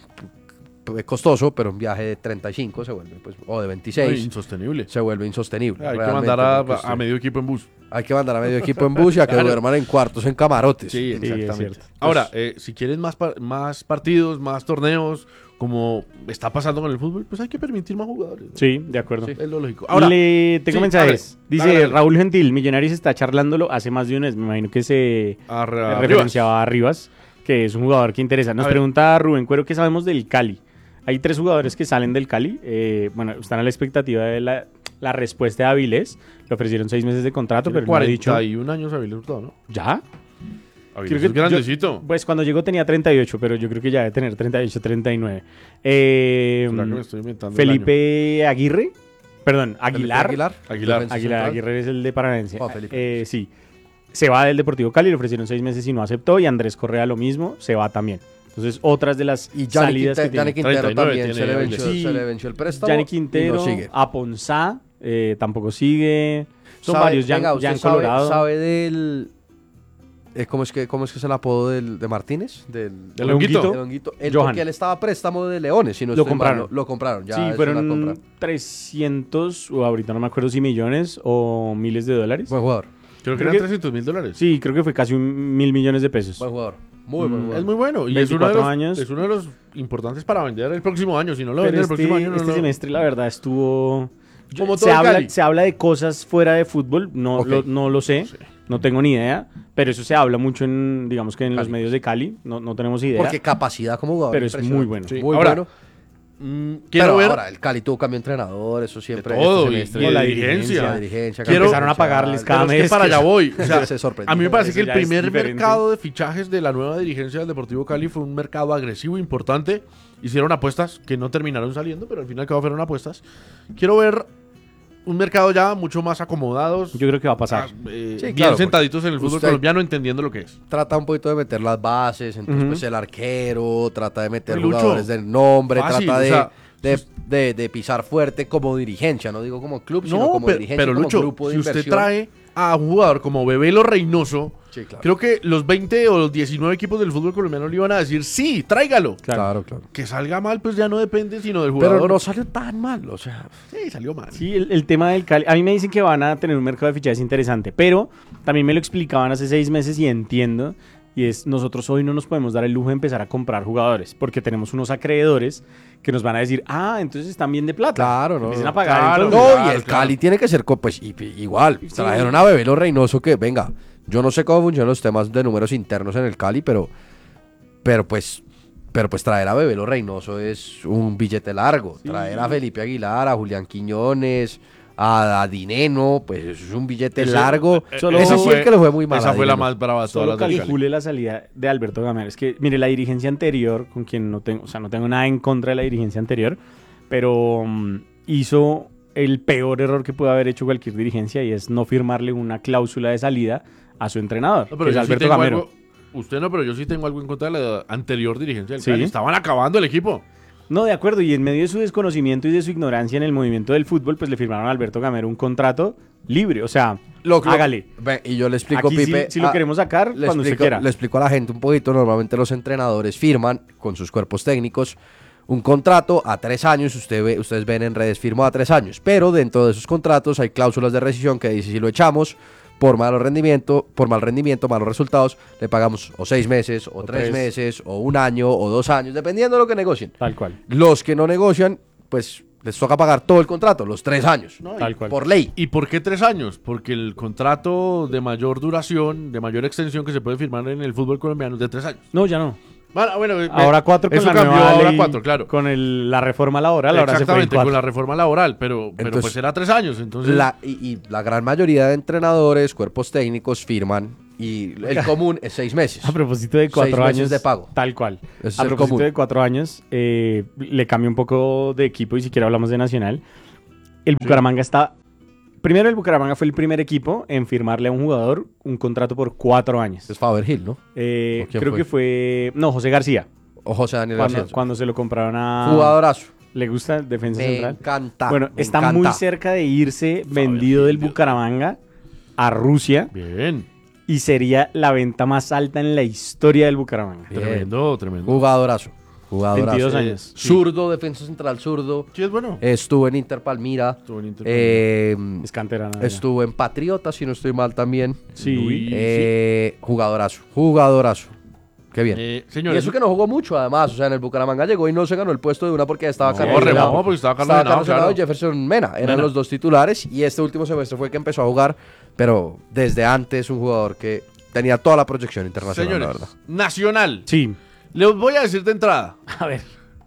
Speaker 2: p- costoso, pero un viaje de treinta y cinco se vuelve, pues, o de
Speaker 3: Ay,
Speaker 2: veintiséis,
Speaker 3: insostenible.
Speaker 2: se vuelve insostenible.
Speaker 3: Hay que
Speaker 2: realmente,
Speaker 3: mandar a,
Speaker 2: porque usted-
Speaker 3: a medio equipo en bus.
Speaker 2: hay que mandar a medio equipo en bus y a que
Speaker 3: Claro.
Speaker 2: duerman en cuartos, en camarotes.
Speaker 3: Sí,
Speaker 1: es
Speaker 3: exactamente.
Speaker 1: cierto.
Speaker 3: Ahora, eh, si quieren más, par- más partidos, más torneos, como está pasando con el fútbol, pues hay que permitir más jugadores. ¿no?
Speaker 1: Sí, de acuerdo.
Speaker 3: Es lo lógico. Ahora,
Speaker 1: Le tengo
Speaker 3: sí,
Speaker 1: mensajes.
Speaker 3: dale,
Speaker 1: Dice
Speaker 3: dale, dale.
Speaker 1: Raúl Gentil, Millonarios está charlándolo hace más de un mes. Me imagino que se
Speaker 3: a, a Rivas.
Speaker 1: referenciaba a Rivas, que es un jugador que interesa. Nos
Speaker 3: A ver.
Speaker 1: pregunta Rubén Cuero qué sabemos del Cali. Hay tres jugadores que salen del Cali. eh, bueno, están a la expectativa de la, la respuesta de Avilés. Le ofrecieron seis meses de contrato, pero
Speaker 3: Tiene
Speaker 1: no ha dicho.
Speaker 3: cuarenta y un años Avilés Hurtado, ¿no?
Speaker 1: ¿Ya?
Speaker 3: Avilés
Speaker 1: Creo
Speaker 3: es
Speaker 1: que
Speaker 3: grandecito.
Speaker 1: yo- pues cuando llegó tenía treinta y ocho, pero yo creo que ya debe tener treinta y ocho, treinta y nueve. Eh,
Speaker 3: ¿Será que me estoy inventando el
Speaker 1: Felipe Aguirre. Perdón,
Speaker 2: Felipe
Speaker 1: Aguilar.
Speaker 2: Aguilar.
Speaker 3: Aguilar.
Speaker 2: defensa
Speaker 1: Aguilar
Speaker 2: central.
Speaker 1: Aguirre es el de Paranense.
Speaker 2: Juan Felipe.
Speaker 1: Eh, sí. Se va del Deportivo Cali, le ofrecieron seis meses y no aceptó. Y Andrés Correa lo mismo, se va también. Entonces, otras de las
Speaker 2: Y Gianni,
Speaker 1: salidas
Speaker 2: Quinte-
Speaker 1: que
Speaker 2: Gianni
Speaker 1: tiene.
Speaker 2: Quintero
Speaker 3: treinta y nueve
Speaker 2: también se
Speaker 3: tiene
Speaker 2: le,
Speaker 3: Avilés.
Speaker 2: venció,
Speaker 1: Sí.
Speaker 2: se le venció el préstamo.
Speaker 1: Gianni
Speaker 2: y
Speaker 1: Quintero,
Speaker 2: no sigue.
Speaker 1: Aponzá, eh, tampoco sigue. Son
Speaker 2: ¿Sabe-
Speaker 1: varios ya,
Speaker 2: venga,
Speaker 1: ya
Speaker 2: usted
Speaker 1: en
Speaker 2: sabe-
Speaker 1: Colorado.
Speaker 2: ¿Sabe del... eh, ¿cómo, es que, ¿Cómo es que es el apodo del, de Martínez? Del,
Speaker 3: ¿Del Honguito?
Speaker 2: del Honguito. Él,
Speaker 1: Johan.
Speaker 2: porque él estaba a préstamo de Leones, si no
Speaker 1: Lo
Speaker 2: estoy mal,
Speaker 1: compraron.
Speaker 2: Lo, lo compraron, ya
Speaker 1: sí,
Speaker 2: es una
Speaker 1: fueron
Speaker 2: compra.
Speaker 1: trescientos, o ahorita no me acuerdo si millones o miles de dólares.
Speaker 2: Buen jugador,
Speaker 3: Creo que
Speaker 1: Creo
Speaker 3: eran
Speaker 1: que-
Speaker 3: trescientos mil dólares.
Speaker 1: Sí, creo que fue casi un mil millones de pesos.
Speaker 2: buen jugador. Muy buen
Speaker 1: Mm,
Speaker 2: jugador.
Speaker 3: Es muy bueno. Y es uno, de
Speaker 1: veinticuatro
Speaker 3: los,
Speaker 1: años.
Speaker 3: es uno de los importantes para vender el próximo año. Si no lo
Speaker 1: Pero
Speaker 3: venden el
Speaker 1: este,
Speaker 3: próximo año, no
Speaker 1: este
Speaker 3: lo-
Speaker 1: semestre, la verdad, estuvo. yo-
Speaker 3: Como
Speaker 1: se,
Speaker 3: todo el
Speaker 1: habla,
Speaker 3: Cali.
Speaker 1: se habla de cosas fuera de fútbol, no,
Speaker 2: Ok.
Speaker 1: lo, no lo sé,
Speaker 3: No sé.
Speaker 1: no tengo ni idea, pero eso se habla mucho en, digamos que en los
Speaker 2: Cali.
Speaker 1: medios de Cali, no, no tenemos idea,
Speaker 2: Porque capacidad como jugador.
Speaker 1: pero es
Speaker 2: impresionante.
Speaker 1: muy bueno.
Speaker 3: Sí.
Speaker 2: Muy
Speaker 3: Ahora,
Speaker 2: bueno.
Speaker 3: Mm, quiero
Speaker 2: Pero
Speaker 3: ver
Speaker 2: ahora, el Cali tuvo cambio de entrenador, eso siempre.
Speaker 3: De todo,
Speaker 2: este
Speaker 3: y-
Speaker 2: semestre.
Speaker 3: y de
Speaker 1: la
Speaker 3: dirigencia.
Speaker 2: La dirigencia.
Speaker 3: Quiero-
Speaker 1: Empezaron a pagarles cada
Speaker 3: Pero es que
Speaker 1: mes
Speaker 3: para
Speaker 1: que-
Speaker 3: allá voy. O sea,
Speaker 2: Se sorprendió.
Speaker 3: a mí me parece
Speaker 1: Eso
Speaker 3: que el
Speaker 1: ya es
Speaker 3: primer
Speaker 1: diferente.
Speaker 3: mercado de fichajes de la nueva dirigencia del Deportivo Cali fue un mercado agresivo, importante. Hicieron apuestas que no terminaron saliendo, pero al final cabo fueron apuestas. Quiero ver un mercado ya mucho más acomodados.
Speaker 1: Yo creo que va a pasar.
Speaker 3: ah, eh,
Speaker 2: Sí,
Speaker 3: bien
Speaker 2: claro,
Speaker 3: sentaditos en el fútbol
Speaker 2: usted-
Speaker 3: colombiano, entendiendo lo que es.
Speaker 2: Trata un poquito de meter las bases, entonces
Speaker 1: Ujú.
Speaker 2: pues el arquero, trata de meter
Speaker 3: Oye, Lucho,
Speaker 2: jugadores del nombre,
Speaker 3: fácil,
Speaker 2: trata
Speaker 3: o
Speaker 2: de,
Speaker 3: sea,
Speaker 2: de, de- de pisar fuerte como dirigencia, no digo como club, sino
Speaker 3: No,
Speaker 2: como
Speaker 3: pero,
Speaker 2: dirigencia,
Speaker 3: pero
Speaker 2: como
Speaker 3: Lucho,
Speaker 2: grupo de
Speaker 3: si usted
Speaker 2: inversión.
Speaker 3: trae a un jugador como Bebelo Reynoso,
Speaker 2: Sí, claro.
Speaker 3: creo que los veinte o los diecinueve equipos del fútbol colombiano le iban a decir, sí, tráigalo.
Speaker 1: Claro.
Speaker 2: Claro, claro.
Speaker 3: Que salga mal, pues ya no depende sino del jugador.
Speaker 2: Pero no salió tan mal, o sea,
Speaker 3: Sí, salió mal.
Speaker 1: Sí, el, el tema del Cali. A mí me dicen que van a tener un mercado de fichajes interesante, pero también me lo explicaban hace seis meses y entiendo. Y es, nosotros hoy no nos podemos dar el lujo de empezar a comprar jugadores, porque tenemos unos acreedores que nos van a decir, ah, entonces están bien de plata.
Speaker 2: claro, no.
Speaker 1: Empiecen a pagar.
Speaker 3: Claro,
Speaker 1: entonces.
Speaker 2: no,
Speaker 3: claro,
Speaker 2: y el
Speaker 3: claro.
Speaker 2: Cali tiene que ser, co- pues, y- y- igual,
Speaker 1: Sí.
Speaker 2: trajeron a Bebelo Reynoso que, venga, yo no sé cómo funcionan los temas de números internos en el Cali, pero, pero pues, pero pues traer a Bebelo Reynoso es un billete largo,
Speaker 1: Sí.
Speaker 2: traer a Felipe Aguilar, a Julián Quiñones, a, a Dineno, pues eso es un billete
Speaker 3: Ese-
Speaker 2: largo,
Speaker 3: eh,
Speaker 1: Solo-
Speaker 2: ese
Speaker 3: esa
Speaker 2: sí
Speaker 3: fue-
Speaker 2: es que le fue muy mal
Speaker 3: Esa
Speaker 2: a
Speaker 3: fue la
Speaker 2: Dineno.
Speaker 3: más brava de todas
Speaker 1: Solo
Speaker 3: las del Cali.
Speaker 1: calcule la salida de Alberto Gamero. Es que, mire, la dirigencia anterior, con quien no tengo, o sea, no tengo nada en contra de la dirigencia anterior, pero mm, hizo el peor error que puede haber hecho cualquier dirigencia y es no firmarle una cláusula de salida a su entrenador,
Speaker 3: No,
Speaker 1: que
Speaker 3: pero
Speaker 1: es
Speaker 3: yo sí
Speaker 1: Alberto
Speaker 3: tengo
Speaker 1: Gamero.
Speaker 3: algo- usted no, pero yo sí tengo algo en contra de la anterior dirigencia del
Speaker 1: Sí.
Speaker 3: Cali. Estaban acabando el equipo.
Speaker 1: No, de acuerdo, y en medio de su desconocimiento y de su ignorancia en el movimiento del fútbol, pues le firmaron a Alberto Gamero un contrato libre, o sea,
Speaker 2: Lo- lo-
Speaker 1: hágale.
Speaker 2: Ve, y yo le explico,
Speaker 1: Aquí sí-
Speaker 2: Pipe.
Speaker 1: sí lo
Speaker 2: ah,
Speaker 1: queremos sacar
Speaker 2: le
Speaker 1: cuando usted
Speaker 2: explico,
Speaker 1: quiera.
Speaker 2: le explico a la gente un poquito. Normalmente los entrenadores firman con sus cuerpos técnicos un contrato a tres años. Usted ve, ustedes ven en redes firmó a tres años. Pero dentro de esos contratos hay cláusulas de rescisión que dice si lo echamos por malo rendimiento, por mal rendimiento, malos resultados, le pagamos o seis meses, o,
Speaker 1: O
Speaker 2: tres,
Speaker 1: tres.
Speaker 2: meses, o un año, o dos años, dependiendo de lo que negocien.
Speaker 1: Tal cual,
Speaker 2: Los que no negocian, pues les toca pagar todo el contrato, los tres años,
Speaker 3: ¿no?
Speaker 1: tal
Speaker 3: Y-
Speaker 1: cual.
Speaker 2: por ley.
Speaker 3: ¿Y por qué tres años? Porque el contrato de mayor duración, de mayor extensión que se puede firmar en el fútbol colombiano es de tres años.
Speaker 1: No, ya no.
Speaker 3: Bueno, bueno, me-
Speaker 1: Ahora cuatro con
Speaker 3: eso
Speaker 1: la
Speaker 3: cambió
Speaker 1: nueva
Speaker 3: ahora
Speaker 1: ley,
Speaker 3: cuatro, claro.
Speaker 1: con el- la reforma laboral, ahora se fue en
Speaker 3: Exactamente,
Speaker 1: cuatro.
Speaker 3: con la reforma laboral, pero, pero
Speaker 2: Entonces,
Speaker 3: pues era tres años, entonces...
Speaker 2: La, y, y la gran mayoría de entrenadores, cuerpos técnicos firman Y el común es seis meses.
Speaker 1: A propósito de cuatro
Speaker 2: Seis meses
Speaker 1: años
Speaker 2: de pago.
Speaker 1: Tal cual.
Speaker 2: Ese es
Speaker 1: A
Speaker 2: el
Speaker 1: propósito
Speaker 2: común.
Speaker 1: de cuatro años, eh, le cambio un poco de equipo y si quiere hablamos de Nacional. El Bucaramanga está... Primero, el Bucaramanga fue el primer equipo en firmarle a un jugador un contrato por cuatro años.
Speaker 2: Es Faber Hill, ¿no?
Speaker 1: Eh,
Speaker 2: ¿O quién
Speaker 1: creo
Speaker 2: fue?
Speaker 1: que fue... No, José García.
Speaker 2: O José Daniel
Speaker 1: Cuando,
Speaker 2: García.
Speaker 1: cuando se lo compraron a...
Speaker 2: Jugadorazo.
Speaker 1: ¿Le gusta el defensa
Speaker 2: Me
Speaker 1: central?
Speaker 2: encanta.
Speaker 1: Bueno,
Speaker 2: me
Speaker 1: está
Speaker 2: encanta.
Speaker 1: muy cerca de irse vendido del Bucaramanga a Rusia
Speaker 3: Bien.
Speaker 1: y sería la venta más alta en la historia del Bucaramanga.
Speaker 2: Bien.
Speaker 3: Tremendo, tremendo.
Speaker 2: Jugadorazo. Jugadorazo.
Speaker 1: veintidós
Speaker 2: Eh,
Speaker 1: años.
Speaker 2: Zurdo, defensa central zurdo.
Speaker 3: Sí, es bueno.
Speaker 2: Estuvo en Inter Palmira.
Speaker 3: Estuvo en Inter
Speaker 2: Eh,
Speaker 1: Es canterana.
Speaker 2: estuvo en Patriotas, si no estoy mal también.
Speaker 1: Sí.
Speaker 3: Luis.
Speaker 2: Eh, jugadorazo. Jugadorazo. Qué bien.
Speaker 3: Eh,
Speaker 2: Y
Speaker 3: señores,
Speaker 2: eso que no jugó mucho, además. O sea, en el Bucaramanga llegó y no se ganó el puesto de una porque ya estaba
Speaker 3: No,
Speaker 2: Carlos
Speaker 3: remó,
Speaker 2: Henao.
Speaker 3: porque estaba Carlos
Speaker 2: Estaba
Speaker 3: Henao,
Speaker 2: Carlos Henao
Speaker 3: claro.
Speaker 2: y Jefferson Mena. Eran
Speaker 3: Mena.
Speaker 2: los dos titulares. Y este último semestre fue que empezó a jugar. Pero desde antes, un jugador que tenía toda la proyección internacional,
Speaker 3: señores,
Speaker 2: la verdad.
Speaker 3: Nacional.
Speaker 1: Sí.
Speaker 3: Les voy a decir de entrada.
Speaker 1: A ver.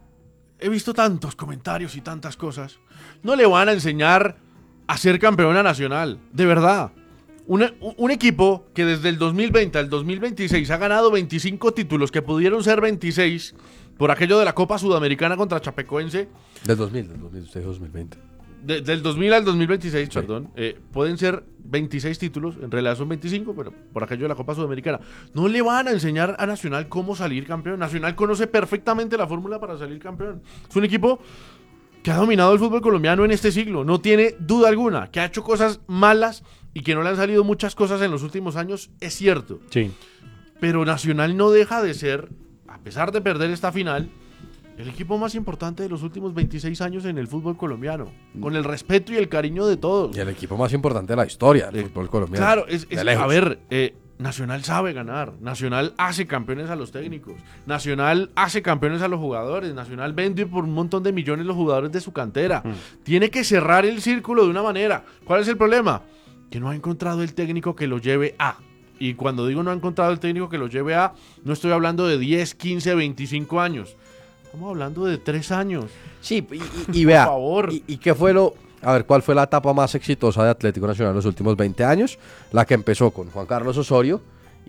Speaker 3: He visto tantos comentarios y tantas cosas. No le van a enseñar a ser campeona nacional. De verdad. Una- un, un equipo que desde el dos mil veinte al dos mil veintiséis ha ganado veinticinco títulos, que pudieron ser veintiséis, por aquello de la Copa Sudamericana contra Chapecoense.
Speaker 2: Del dos mil, del dos mil, usted dijo dos mil veinte.
Speaker 3: De- del dos mil al dos mil veintiséis,
Speaker 2: Sí.
Speaker 3: perdón. eh, pueden ser veintiséis títulos. En realidad son veinticinco, pero por aquello de la Copa Sudamericana. No le van a enseñar a Nacional cómo salir campeón. Nacional conoce perfectamente la fórmula para salir campeón. Es un equipo que ha dominado el fútbol colombiano en este siglo. No tiene duda alguna. Que ha hecho cosas malas y que no le han salido muchas cosas en los últimos años. Es cierto.
Speaker 1: Sí.
Speaker 3: Pero Nacional no deja de ser, a pesar de perder esta final, el equipo más importante de los últimos veintiséis años en el fútbol colombiano. Con el respeto y el cariño de todos.
Speaker 2: Y el equipo más importante de la historia del
Speaker 3: Eh,
Speaker 2: fútbol colombiano.
Speaker 3: Claro, es,
Speaker 2: De
Speaker 3: es-
Speaker 2: lejos.
Speaker 3: a ver, eh, Nacional sabe ganar. Nacional hace campeones a los técnicos. Nacional hace campeones a los jugadores. Nacional vende por un montón de millones los jugadores de su cantera. Tiene que cerrar el círculo de una manera. ¿Cuál es el problema? Que no ha encontrado el técnico que lo lleve a. Y cuando digo no ha encontrado el técnico que lo lleve a, no estoy hablando de diez, quince, veinticinco años. Estamos hablando de tres años.
Speaker 2: Sí, y, y- y vea,
Speaker 3: favor.
Speaker 2: Y, y qué fue lo... A ver, ¿cuál fue la etapa más exitosa de Atlético Nacional en los últimos veinte años? La que empezó con Juan Carlos Osorio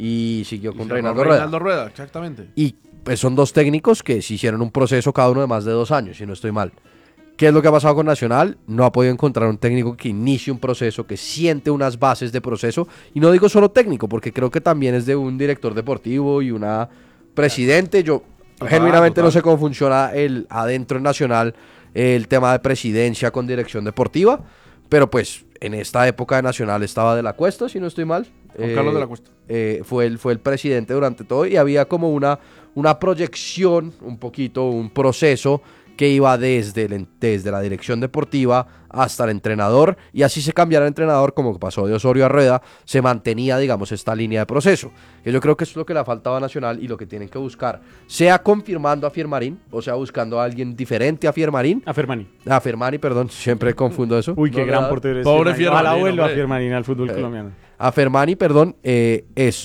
Speaker 2: y siguió con
Speaker 3: Y
Speaker 2: Reinaldo
Speaker 3: Reinaldo
Speaker 2: Rueda.
Speaker 3: Rueda, exactamente.
Speaker 2: Y pues son dos técnicos que se hicieron un proceso cada uno de más de dos años, si no estoy mal. ¿Qué es lo que ha pasado con Nacional? No ha podido encontrar un técnico que inicie un proceso, que siente unas bases de proceso. Y no digo solo técnico, porque creo que también es de un director deportivo y una presidente. Yo
Speaker 3: Total,
Speaker 2: genuinamente
Speaker 3: total.
Speaker 2: no sé cómo funciona el adentro en Nacional el tema de presidencia con dirección deportiva. Pero pues en esta época de Nacional estaba De la Cuesta, si no estoy mal.
Speaker 3: Juan Carlos de la Cuesta.
Speaker 2: eh, fue, el, fue el presidente durante todo y había como una, una proyección, un poquito, un proceso que iba desde, el, desde la dirección deportiva hasta el entrenador, y así se cambiara el entrenador, como pasó de Osorio a Rueda, se mantenía, digamos, esta línea de proceso, que yo creo que eso es lo que le faltaba a Nacional y lo que tienen que buscar, sea confirmando a Fiermarín, o sea, buscando a alguien diferente a Fiermarín,
Speaker 1: A Fermani.
Speaker 2: a Fermani, perdón, siempre confundo eso.
Speaker 1: Uy, qué
Speaker 2: No,
Speaker 1: gran
Speaker 2: ¿verdad?
Speaker 1: portero es
Speaker 3: Pobre
Speaker 1: Fermani. Ojalá
Speaker 3: Fermani,
Speaker 1: vuelva a
Speaker 3: hombre.
Speaker 1: Fermani al fútbol
Speaker 2: Eh,
Speaker 1: colombiano.
Speaker 2: A Fermani, perdón, eh, es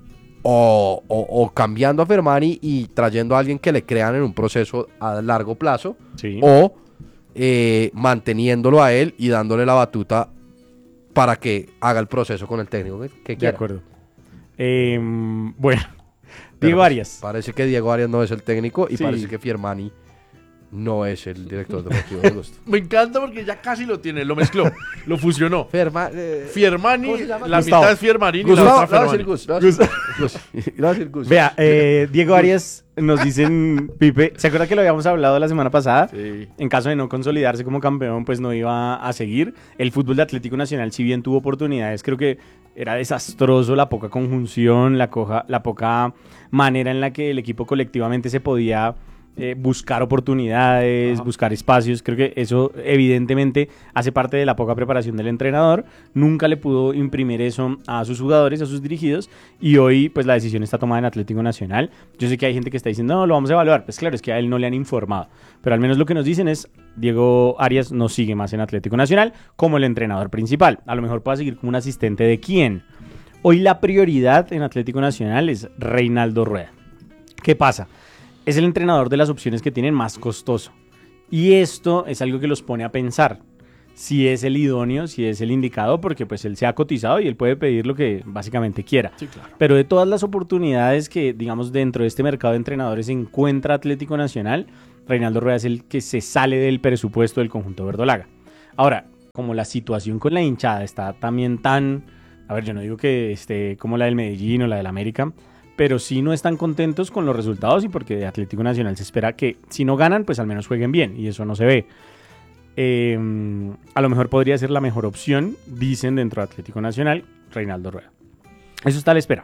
Speaker 2: o, o- o cambiando a Fermani y trayendo a alguien que le crean en un proceso a largo plazo,
Speaker 1: Sí.
Speaker 2: o eh, manteniéndolo a él y dándole la batuta para que haga el proceso con el técnico que, que
Speaker 1: De
Speaker 2: quiera.
Speaker 1: acuerdo. Eh, bueno,
Speaker 2: Pero,
Speaker 1: Diego
Speaker 2: pues,
Speaker 1: Arias.
Speaker 2: Parece que Diego Arias no es el técnico y
Speaker 1: Sí.
Speaker 2: parece que Fiermani no es el director deportivo de Gusto.
Speaker 3: Me encanta porque ya casi lo tiene, lo mezcló, lo fusionó.
Speaker 2: Ferma, eh,
Speaker 3: Fiermani,
Speaker 2: ¿Cómo se llama?
Speaker 3: la
Speaker 1: Gustavo.
Speaker 3: mitad es Fiermarín y la
Speaker 2: Gustavo,
Speaker 3: otra
Speaker 2: le voy a decir
Speaker 3: Fermani.
Speaker 2: Gus, le voy a decir Gus. Le voy a decir Gus.
Speaker 1: Vea, eh, Diego Arias nos dicen, Pipe, ¿se acuerda que lo habíamos hablado la semana pasada?
Speaker 3: Sí.
Speaker 1: En caso de no consolidarse como campeón, pues no iba a seguir. El fútbol de Atlético Nacional, si bien tuvo oportunidades, creo que era desastroso la poca conjunción, la, coja, la poca manera en la que el equipo colectivamente se podía eh, buscar oportunidades,
Speaker 3: Ajá.
Speaker 1: buscar espacios. Creo que eso evidentemente hace parte de la poca preparación del entrenador. Nunca le pudo imprimir eso a sus jugadores, a sus dirigidos, y hoy pues la decisión está tomada en Atlético Nacional. Yo sé que hay gente que está diciendo, no, lo vamos a evaluar. Pues claro, es que a él no le han informado, pero al menos lo que nos dicen es, Diego Arias no sigue más en Atlético Nacional como el entrenador principal. A lo mejor pueda seguir como un asistente de quién. Hoy la prioridad en Atlético Nacional es Reinaldo Rueda. ¿Qué pasa? Es el entrenador de las opciones que tienen más costoso. Y esto es algo que los pone a pensar. si es el idóneo, si es el indicado, porque pues él se ha cotizado y él puede pedir lo que básicamente quiera.
Speaker 3: Sí, claro.
Speaker 1: Pero de todas las oportunidades que, digamos, dentro de este mercado de entrenadores encuentra Atlético Nacional, Reinaldo Rueda es el que se sale del presupuesto del conjunto verdolaga. Ahora, como la situación con la hinchada está también tan... A ver, yo no digo que esté como la del Medellín o la del América, pero sí no están contentos con los resultados y porque de Atlético Nacional se espera que si no ganan, pues al menos jueguen bien, y eso no se ve. Eh, a lo mejor podría ser la mejor opción, dicen dentro de Atlético Nacional, Reinaldo Rueda. Eso está a la espera.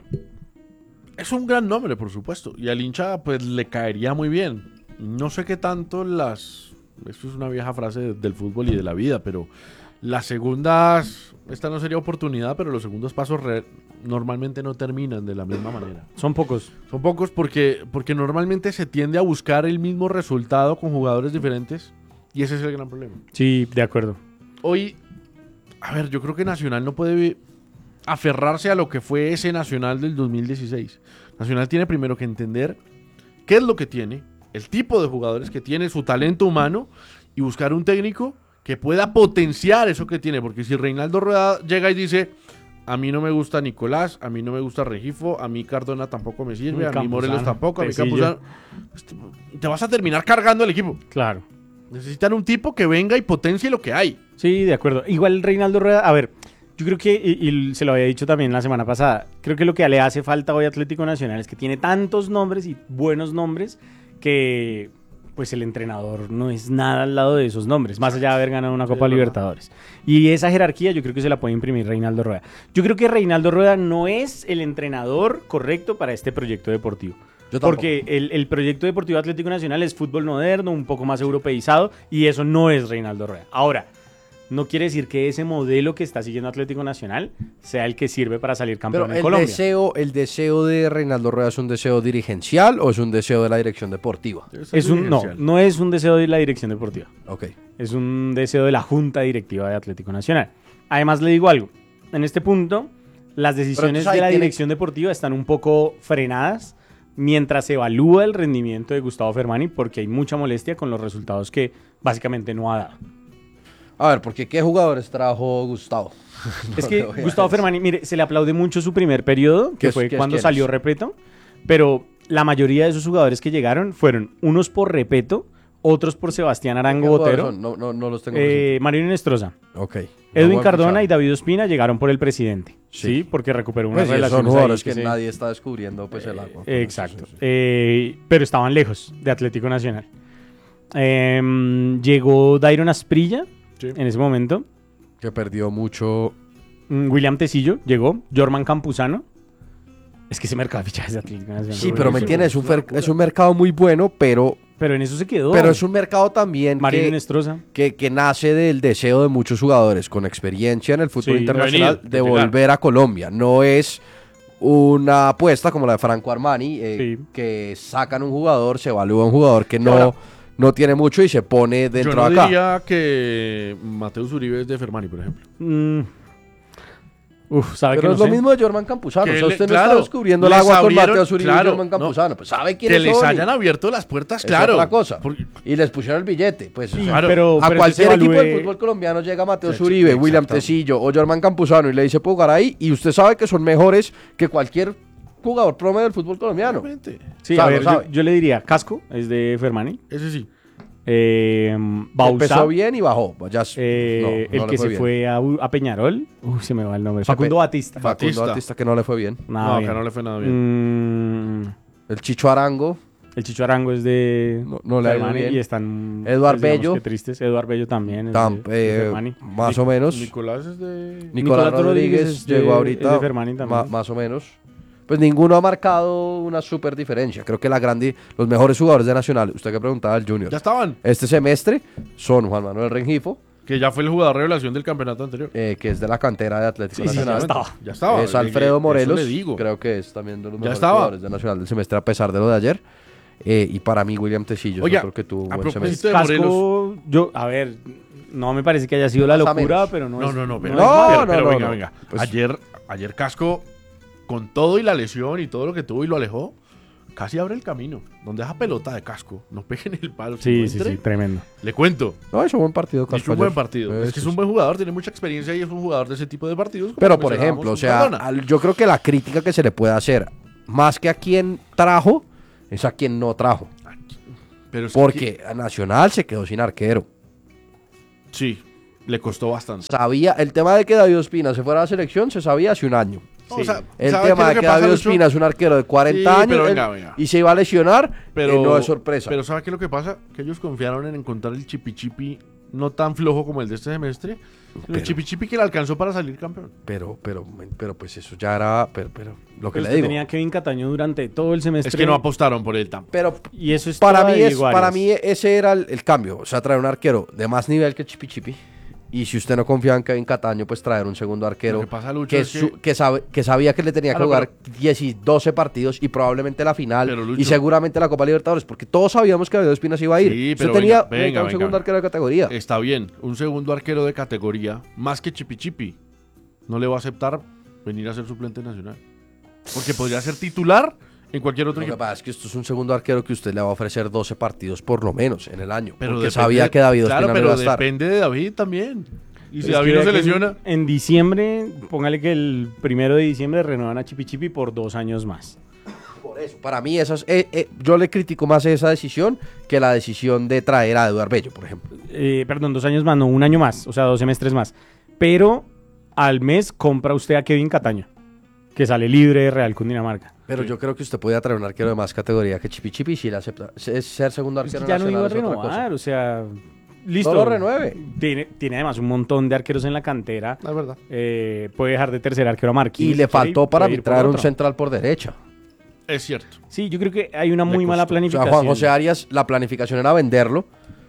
Speaker 3: Es un gran nombre, por supuesto, y al hincha pues le caería muy bien. No sé qué tanto las... Esto es una vieja frase de- del fútbol y de la vida, pero las segundas... Esta no sería oportunidad, pero los segundos pasos re- normalmente no terminan de la misma manera.
Speaker 1: Son pocos.
Speaker 3: Son pocos porque, porque normalmente se tiende a buscar el mismo resultado con jugadores diferentes, y ese es el gran problema.
Speaker 1: Sí, de acuerdo.
Speaker 3: Hoy, a ver, yo creo que Nacional no puede vi- aferrarse a lo que fue ese Nacional del dos mil dieciséis. Nacional tiene primero que entender qué es lo que tiene, el tipo de jugadores que tiene, su talento humano, y buscar un técnico que pueda potenciar eso que tiene. Porque si Reinaldo Rueda llega y dice, a mí no me gusta Nicolás, a mí no me gusta Regifo, a mí Cardona tampoco me sirve, a mí
Speaker 1: Campuzano,
Speaker 3: Morelos tampoco, a mí
Speaker 1: Tecillo.
Speaker 3: Campuzano, pues te- te vas a terminar cargando el equipo.
Speaker 1: Claro.
Speaker 3: Necesitan un tipo que venga y potencie lo que hay.
Speaker 1: Sí, de acuerdo. Igual Reinaldo Rueda, a ver, yo creo que, y, y se lo había dicho también la semana pasada, creo que lo que le hace falta hoy a Atlético Nacional es que tiene tantos nombres y buenos nombres que pues el entrenador no es nada al lado de esos nombres, más allá de haber ganado una
Speaker 3: Sí,
Speaker 1: Copa
Speaker 3: es verdad.
Speaker 1: Libertadores. Y esa jerarquía yo creo que se la puede imprimir Reinaldo Rueda. Yo creo que Reinaldo Rueda no es el entrenador correcto para este proyecto deportivo.
Speaker 2: Yo tampoco.
Speaker 1: Porque el, el proyecto deportivo Atlético Nacional es fútbol moderno, un poco más europeizado, y eso no es Reinaldo Rueda. Ahora, no quiere decir que ese modelo que está siguiendo Atlético Nacional sea el que sirve para salir campeón
Speaker 2: Pero
Speaker 1: en
Speaker 2: el
Speaker 1: Colombia.
Speaker 2: deseo, el deseo de Reinaldo Rueda es un deseo dirigencial o es un deseo de la dirección deportiva.
Speaker 1: Es un, no, no es un deseo de la dirección deportiva.
Speaker 2: Ok.
Speaker 1: Es un deseo de la Junta Directiva de Atlético Nacional. Además, le digo algo. En este punto, las decisiones
Speaker 2: entonces ahí
Speaker 1: de la
Speaker 2: tiene-
Speaker 1: dirección deportiva están un poco frenadas mientras se evalúa el rendimiento de Gustavo Fermani, porque hay mucha molestia con los resultados que básicamente no ha dado.
Speaker 2: A ver, porque ¿qué jugadores trajo Gustavo?
Speaker 1: Es
Speaker 2: No
Speaker 1: que
Speaker 2: le voy a
Speaker 1: Gustavo
Speaker 2: decir.
Speaker 1: Fermani, mire, se le aplaude mucho su primer periodo,
Speaker 2: ¿Qué
Speaker 1: que
Speaker 2: es-
Speaker 1: fue
Speaker 2: qué es
Speaker 1: cuando
Speaker 2: quién
Speaker 1: salió
Speaker 2: es?
Speaker 1: Repeto, pero la mayoría de esos jugadores que llegaron fueron unos por Repeto, otros por Sebastián Arango
Speaker 2: ¿Qué jugadores
Speaker 1: Botero,
Speaker 2: son? No, no, no los tengo
Speaker 1: eh, Marino Nestroza,
Speaker 2: presentes. Ok.
Speaker 1: Edwin
Speaker 2: Buen
Speaker 1: Cardona
Speaker 2: fichaje.
Speaker 1: y David Ospina llegaron por el presidente, sí,
Speaker 2: Sí.
Speaker 1: porque recuperó unas
Speaker 2: Pues sí,
Speaker 1: relaciones
Speaker 2: son jugadores
Speaker 1: ahí
Speaker 2: que,
Speaker 1: se-
Speaker 2: nadie está descubriendo pues el agua.
Speaker 1: Eh, exacto. Eh, pero estaban lejos de Atlético Nacional. Em, llegó Dairon Asprilla
Speaker 3: Sí.
Speaker 1: en ese momento.
Speaker 2: Que perdió mucho.
Speaker 1: Mm, William Tecillo llegó. Jorman Campuzano. Es que ese mercado de fichajes de Atlético Nacional.
Speaker 2: Sí,
Speaker 1: es
Speaker 2: pero me
Speaker 1: buenísimo.
Speaker 2: entiendes, es un,
Speaker 3: es una
Speaker 2: fer-
Speaker 3: locura.
Speaker 2: es un mercado muy bueno, pero,
Speaker 1: Pero en eso se quedó.
Speaker 2: pero es un mercado también
Speaker 1: Marino
Speaker 2: que,
Speaker 1: Nestroza.
Speaker 2: que, que nace del deseo de muchos jugadores con experiencia en el fútbol
Speaker 1: Sí,
Speaker 2: internacional
Speaker 3: venir,
Speaker 2: de
Speaker 3: llegar.
Speaker 2: volver a Colombia. No es una apuesta como la de Franco Armani, eh,
Speaker 1: Sí.
Speaker 2: que sacan un jugador, se evalúa un jugador que no,
Speaker 3: Ahora,
Speaker 2: no tiene mucho y se pone
Speaker 3: Yo
Speaker 2: dentro
Speaker 3: no
Speaker 2: de acá.
Speaker 3: diría que Mateus Uribe es de Fermani, por ejemplo.
Speaker 1: Mm. Uf, ¿sabe
Speaker 2: Pero
Speaker 1: que no
Speaker 2: es lo
Speaker 1: sé?
Speaker 2: mismo de Jorman Campuzano.
Speaker 3: Que
Speaker 2: O sea,
Speaker 3: le-
Speaker 2: usted no
Speaker 3: claro,
Speaker 2: está descubriendo el
Speaker 3: les
Speaker 2: agua con
Speaker 3: abrieron-
Speaker 2: Mateo Zuribe
Speaker 3: claro,
Speaker 2: y Jorman
Speaker 3: no.
Speaker 2: Campuzano. Pues sabe
Speaker 3: Que
Speaker 2: quiénes
Speaker 3: les
Speaker 2: son.
Speaker 3: hayan abierto las puertas,
Speaker 2: Es
Speaker 3: claro.
Speaker 2: otra cosa.
Speaker 3: Porque-
Speaker 2: Y les pusieron el billete. Pues, o
Speaker 1: Sí,
Speaker 2: sea,
Speaker 3: Claro.
Speaker 1: pero,
Speaker 2: a
Speaker 1: pero
Speaker 2: cualquier
Speaker 1: entonces
Speaker 2: equipo del
Speaker 1: evalúe-
Speaker 2: fútbol colombiano llega Mateo
Speaker 3: Sí,
Speaker 2: Zuribe, William
Speaker 3: exactamente.
Speaker 2: Tecillo o Jorman Campuzano y le dice, puedo jugar ahí. Y usted sabe que son mejores que cualquier jugador promedio del fútbol colombiano.
Speaker 3: Obviamente.
Speaker 1: Sí,
Speaker 2: Sabe,
Speaker 1: a ver,
Speaker 2: lo sabe.
Speaker 1: yo, yo le diría Casco, es de Fermani.
Speaker 3: Ese sí.
Speaker 1: Eh, Bauzá,
Speaker 2: Empezó bien y bajó. Ya,
Speaker 1: eh,
Speaker 2: no, no
Speaker 1: el
Speaker 2: le
Speaker 1: que se
Speaker 2: bien.
Speaker 1: fue a, U- a Peñarol. Uy, se me va el nombre.
Speaker 2: Fape-
Speaker 1: Facundo Batista.
Speaker 2: Facundo
Speaker 3: Batista.
Speaker 2: Batista que no le fue bien.
Speaker 1: Nada
Speaker 3: no,
Speaker 1: bien.
Speaker 3: acá no le fue nada bien.
Speaker 1: Mm,
Speaker 2: El Chicho Arango.
Speaker 1: el Chicho Arango es de
Speaker 2: No- no le ha ido
Speaker 1: Fermani
Speaker 2: bien.
Speaker 1: y están
Speaker 2: Eduard
Speaker 1: pues, digamos
Speaker 2: Bello.
Speaker 1: que tristes. Eduard Bello también es
Speaker 2: tam-
Speaker 1: de, de
Speaker 2: eh,
Speaker 1: Fermani.
Speaker 2: más o menos.
Speaker 3: Nicolás es de...
Speaker 2: Nicolás
Speaker 1: Nicolás
Speaker 2: Rodríguez
Speaker 1: Rodríguez es de-
Speaker 2: llegó
Speaker 1: es
Speaker 2: ahorita.
Speaker 1: de Fermani también.
Speaker 2: ma- más o menos. Pues ninguno ha marcado una super diferencia. Creo que la grande, los mejores jugadores de Nacional, usted que preguntaba, el Junior,
Speaker 3: Ya estaban.
Speaker 2: este semestre son Juan Manuel Rengifo,
Speaker 3: Que ya fue el jugador revelación del campeonato anterior.
Speaker 2: eh, que es de la cantera de Atlético
Speaker 1: Sí, sí,
Speaker 2: Nacional.
Speaker 1: ya estaba.
Speaker 3: Ya estaba.
Speaker 2: Es Alfredo
Speaker 3: Eso
Speaker 2: Morelos,
Speaker 3: le digo.
Speaker 2: creo que es también de los
Speaker 3: Ya
Speaker 2: mejores
Speaker 3: estaba.
Speaker 2: jugadores de Nacional del semestre a pesar de lo de ayer. Eh, y para mí William Tecillo
Speaker 3: Oiga,
Speaker 2: es otro que tuvo un
Speaker 3: a
Speaker 2: buen
Speaker 3: propósito
Speaker 2: semestre.
Speaker 3: de
Speaker 1: Casco, yo, a ver, no me parece que haya sido la
Speaker 2: Más o
Speaker 1: locura,
Speaker 2: menos.
Speaker 1: pero no,
Speaker 3: No,
Speaker 1: es-
Speaker 3: no, no, pero,
Speaker 1: es
Speaker 2: No,
Speaker 1: malo.
Speaker 3: pero,
Speaker 2: no,
Speaker 3: pero
Speaker 2: no,
Speaker 3: venga,
Speaker 2: no.
Speaker 3: venga.
Speaker 2: Pues-
Speaker 3: ayer, ayer Casco, con todo y la lesión y todo lo que tuvo y lo alejó, casi abre el camino. Donde esa pelota de casco no pegue en el palo.
Speaker 1: Sí,
Speaker 3: no
Speaker 1: sí,
Speaker 3: entre,
Speaker 1: sí, tremendo.
Speaker 3: Le cuento.
Speaker 2: No, es un buen partido.
Speaker 3: Es
Speaker 2: Casco
Speaker 3: un buen
Speaker 2: ayer.
Speaker 3: partido.
Speaker 2: Eh,
Speaker 3: Es que es
Speaker 2: sí,
Speaker 3: un buen jugador, tiene mucha experiencia y es un jugador de ese tipo de partidos. como
Speaker 2: Pero, por
Speaker 3: mencionábamos
Speaker 2: ejemplo, o
Speaker 3: con
Speaker 2: sea,
Speaker 3: Cardona.
Speaker 2: al- yo creo que la crítica que se le puede hacer, más que a quien trajo, es a quien no trajo.
Speaker 3: Pero es que-
Speaker 2: Porque a Nacional se quedó sin arquero.
Speaker 3: Sí, le costó bastante.
Speaker 2: Sabía, el tema de que David Ospina se fuera a la selección se sabía hace un año.
Speaker 3: No,
Speaker 1: Sí.
Speaker 3: o sea,
Speaker 2: El
Speaker 3: ¿sabe
Speaker 2: tema
Speaker 3: qué
Speaker 2: de
Speaker 3: es lo
Speaker 2: que
Speaker 3: pasa,
Speaker 2: David
Speaker 3: Lucho?
Speaker 2: Ospina es un arquero de cuarenta
Speaker 3: Sí,
Speaker 2: años
Speaker 3: pero
Speaker 2: él-
Speaker 3: venga, venga.
Speaker 2: y se iba a lesionar,
Speaker 3: Pero
Speaker 2: eh, no es sorpresa.
Speaker 3: Pero ¿sabe qué es lo que pasa? Que ellos confiaron en encontrar el chipichipi no tan flojo como el de este semestre. sino
Speaker 2: Pero-
Speaker 3: el chipichipi que le alcanzó para salir campeón.
Speaker 2: Pero, pero, pero, pues eso ya era, pero, pero lo que
Speaker 1: Pero
Speaker 2: le
Speaker 1: usted
Speaker 2: digo.
Speaker 1: tenía a Kevin Cataño durante todo el semestre.
Speaker 3: Es que no apostaron por él tampoco.
Speaker 2: Pero
Speaker 1: Y eso es
Speaker 2: para
Speaker 1: toda
Speaker 2: mí,
Speaker 1: de
Speaker 2: es,
Speaker 1: Diego
Speaker 2: para
Speaker 1: Arias.
Speaker 2: mí ese era el, el cambio. O sea, traer un arquero de más nivel que Chipi Chipi. Y si usted no confía en Kevin Cataño, pues traer un segundo arquero
Speaker 3: Lo que pasa, Lucho,
Speaker 2: que,
Speaker 3: es que-
Speaker 2: su- que sabe, que sabía que le tenía
Speaker 3: Claro,
Speaker 2: que jugar diez y doce partidos y probablemente la final
Speaker 3: Pero, Lucho-
Speaker 2: y seguramente la Copa Libertadores, porque todos sabíamos que David Ospina se iba a ir.
Speaker 3: Sí,
Speaker 2: usted
Speaker 3: pero
Speaker 2: tenía
Speaker 3: venga, venga,
Speaker 2: un
Speaker 3: venga,
Speaker 2: segundo
Speaker 3: venga.
Speaker 2: arquero de categoría.
Speaker 3: Está bien, un segundo arquero de categoría, más que chipichipi, no le va a aceptar venir a ser suplente nacional. Porque podría ser titular en cualquier otro
Speaker 2: Lo que
Speaker 3: equipo.
Speaker 2: pasa es que esto es un segundo arquero que usted le va a ofrecer doce partidos por lo menos en el año.
Speaker 3: Pero
Speaker 2: porque
Speaker 3: depende
Speaker 2: sabía
Speaker 3: de-
Speaker 2: que David Ospina
Speaker 3: Claro,
Speaker 2: no
Speaker 3: pero
Speaker 2: iba a estar.
Speaker 3: depende de David también. Y si
Speaker 1: Pero es
Speaker 3: David
Speaker 1: que
Speaker 3: no se
Speaker 1: vea que en-
Speaker 3: lesiona,
Speaker 1: En, diciembre, póngale que el primero de diciembre renuevan a Chipi Chipi por dos años más.
Speaker 2: Por eso, para mí, esas, eh, eh, yo le critico más esa decisión que la decisión de traer a Eduardo Bello, por ejemplo.
Speaker 1: Eh, perdón, dos años más, no, un año más, o sea, dos semestres más. Pero al mes compra usted a Kevin Cataño, que sale libre de Real Cundinamarca.
Speaker 2: Pero yo creo que usted podía traer un arquero de más categoría que Chipi Chipi si le acepta. Es ser segundo
Speaker 1: Es que
Speaker 2: arquero
Speaker 1: ya no
Speaker 2: nacional
Speaker 1: iba a
Speaker 2: es otra cosa.
Speaker 1: renovar, o sea, listo.
Speaker 2: No lo renueve.
Speaker 1: Tiene, tiene además un montón de arqueros en la cantera.
Speaker 3: es verdad.
Speaker 1: Eh, puede dejar de tercer arquero a Marquinhos.
Speaker 2: Y le
Speaker 1: si quiere,
Speaker 2: faltó para
Speaker 1: puede
Speaker 2: mí
Speaker 1: ir por
Speaker 2: traer un
Speaker 1: otro.
Speaker 2: central por derecha.
Speaker 3: Es cierto.
Speaker 1: Sí, yo creo que hay una
Speaker 3: Le
Speaker 1: muy mala
Speaker 3: costó.
Speaker 2: O sea,
Speaker 1: planificación.
Speaker 2: Juan José Arias, la planificación era venderlo.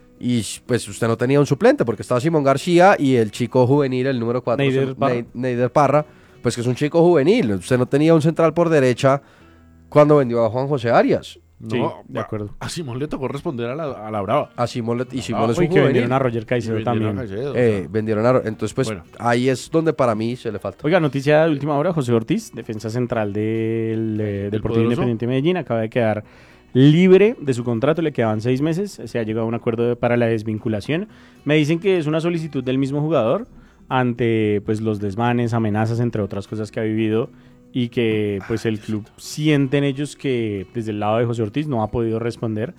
Speaker 2: Y pues usted no tenía un suplente porque estaba Simón García y el chico juvenil, el número cuatro,
Speaker 1: Neider Parra.
Speaker 2: Neider Parra, pues que es un chico juvenil. Usted no tenía un central por derecha cuando vendió a Juan José Arias.
Speaker 3: No,
Speaker 1: Sí, de acuerdo.
Speaker 3: A Simón le tocó responder a la, a la brava.
Speaker 2: A Simón le- y Simón es
Speaker 1: Uy,
Speaker 2: un
Speaker 1: que
Speaker 2: juvenil.
Speaker 1: vendieron a Roger
Speaker 3: Y
Speaker 1: Caicedo
Speaker 3: vendieron a
Speaker 1: también.
Speaker 3: Caicedo, o
Speaker 2: Eh,
Speaker 3: sea.
Speaker 2: vendieron a... Entonces, pues,
Speaker 3: Bueno.
Speaker 2: ahí es donde para mí se le falta.
Speaker 1: Oiga, noticia de última hora, José Ortiz, defensa central del eh, Deportivo
Speaker 3: poderoso?
Speaker 1: Independiente de Medellín, acaba de quedar libre de su contrato, le quedaban seis meses, se ha llegado a un acuerdo de- para la desvinculación. Me dicen que es una solicitud del mismo jugador ante pues los desmanes, amenazas, entre otras cosas que ha vivido y que pues el club sienten ellos que desde el lado de José Ortiz no ha podido responder,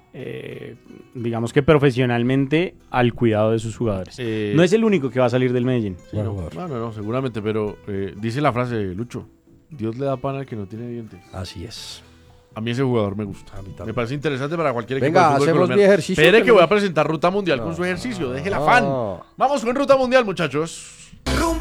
Speaker 1: eh, digamos que profesionalmente, al cuidado de sus jugadores.
Speaker 3: Eh,
Speaker 1: No es el único que va a salir del Medellín.
Speaker 3: sí,
Speaker 2: Buen
Speaker 3: no,
Speaker 2: jugador.
Speaker 3: no, no, no, seguramente, pero eh, dice la frase, Lucho, Dios le da pan al que no tiene dientes.
Speaker 2: Así es.
Speaker 3: A mí ese jugador me gusta.
Speaker 2: A mí también.
Speaker 3: Me parece interesante para cualquier equipo
Speaker 2: Venga,
Speaker 3: de fútbol
Speaker 2: hacemos
Speaker 3: colombiano.
Speaker 2: mi ejercicio,
Speaker 3: Espere
Speaker 2: que
Speaker 3: que
Speaker 2: no-
Speaker 3: voy a presentar Ruta Mundial con
Speaker 2: No.
Speaker 3: su ejercicio. Deje el
Speaker 2: No.
Speaker 3: afán. Vamos con Ruta Mundial, muchachos.
Speaker 4: Rumbo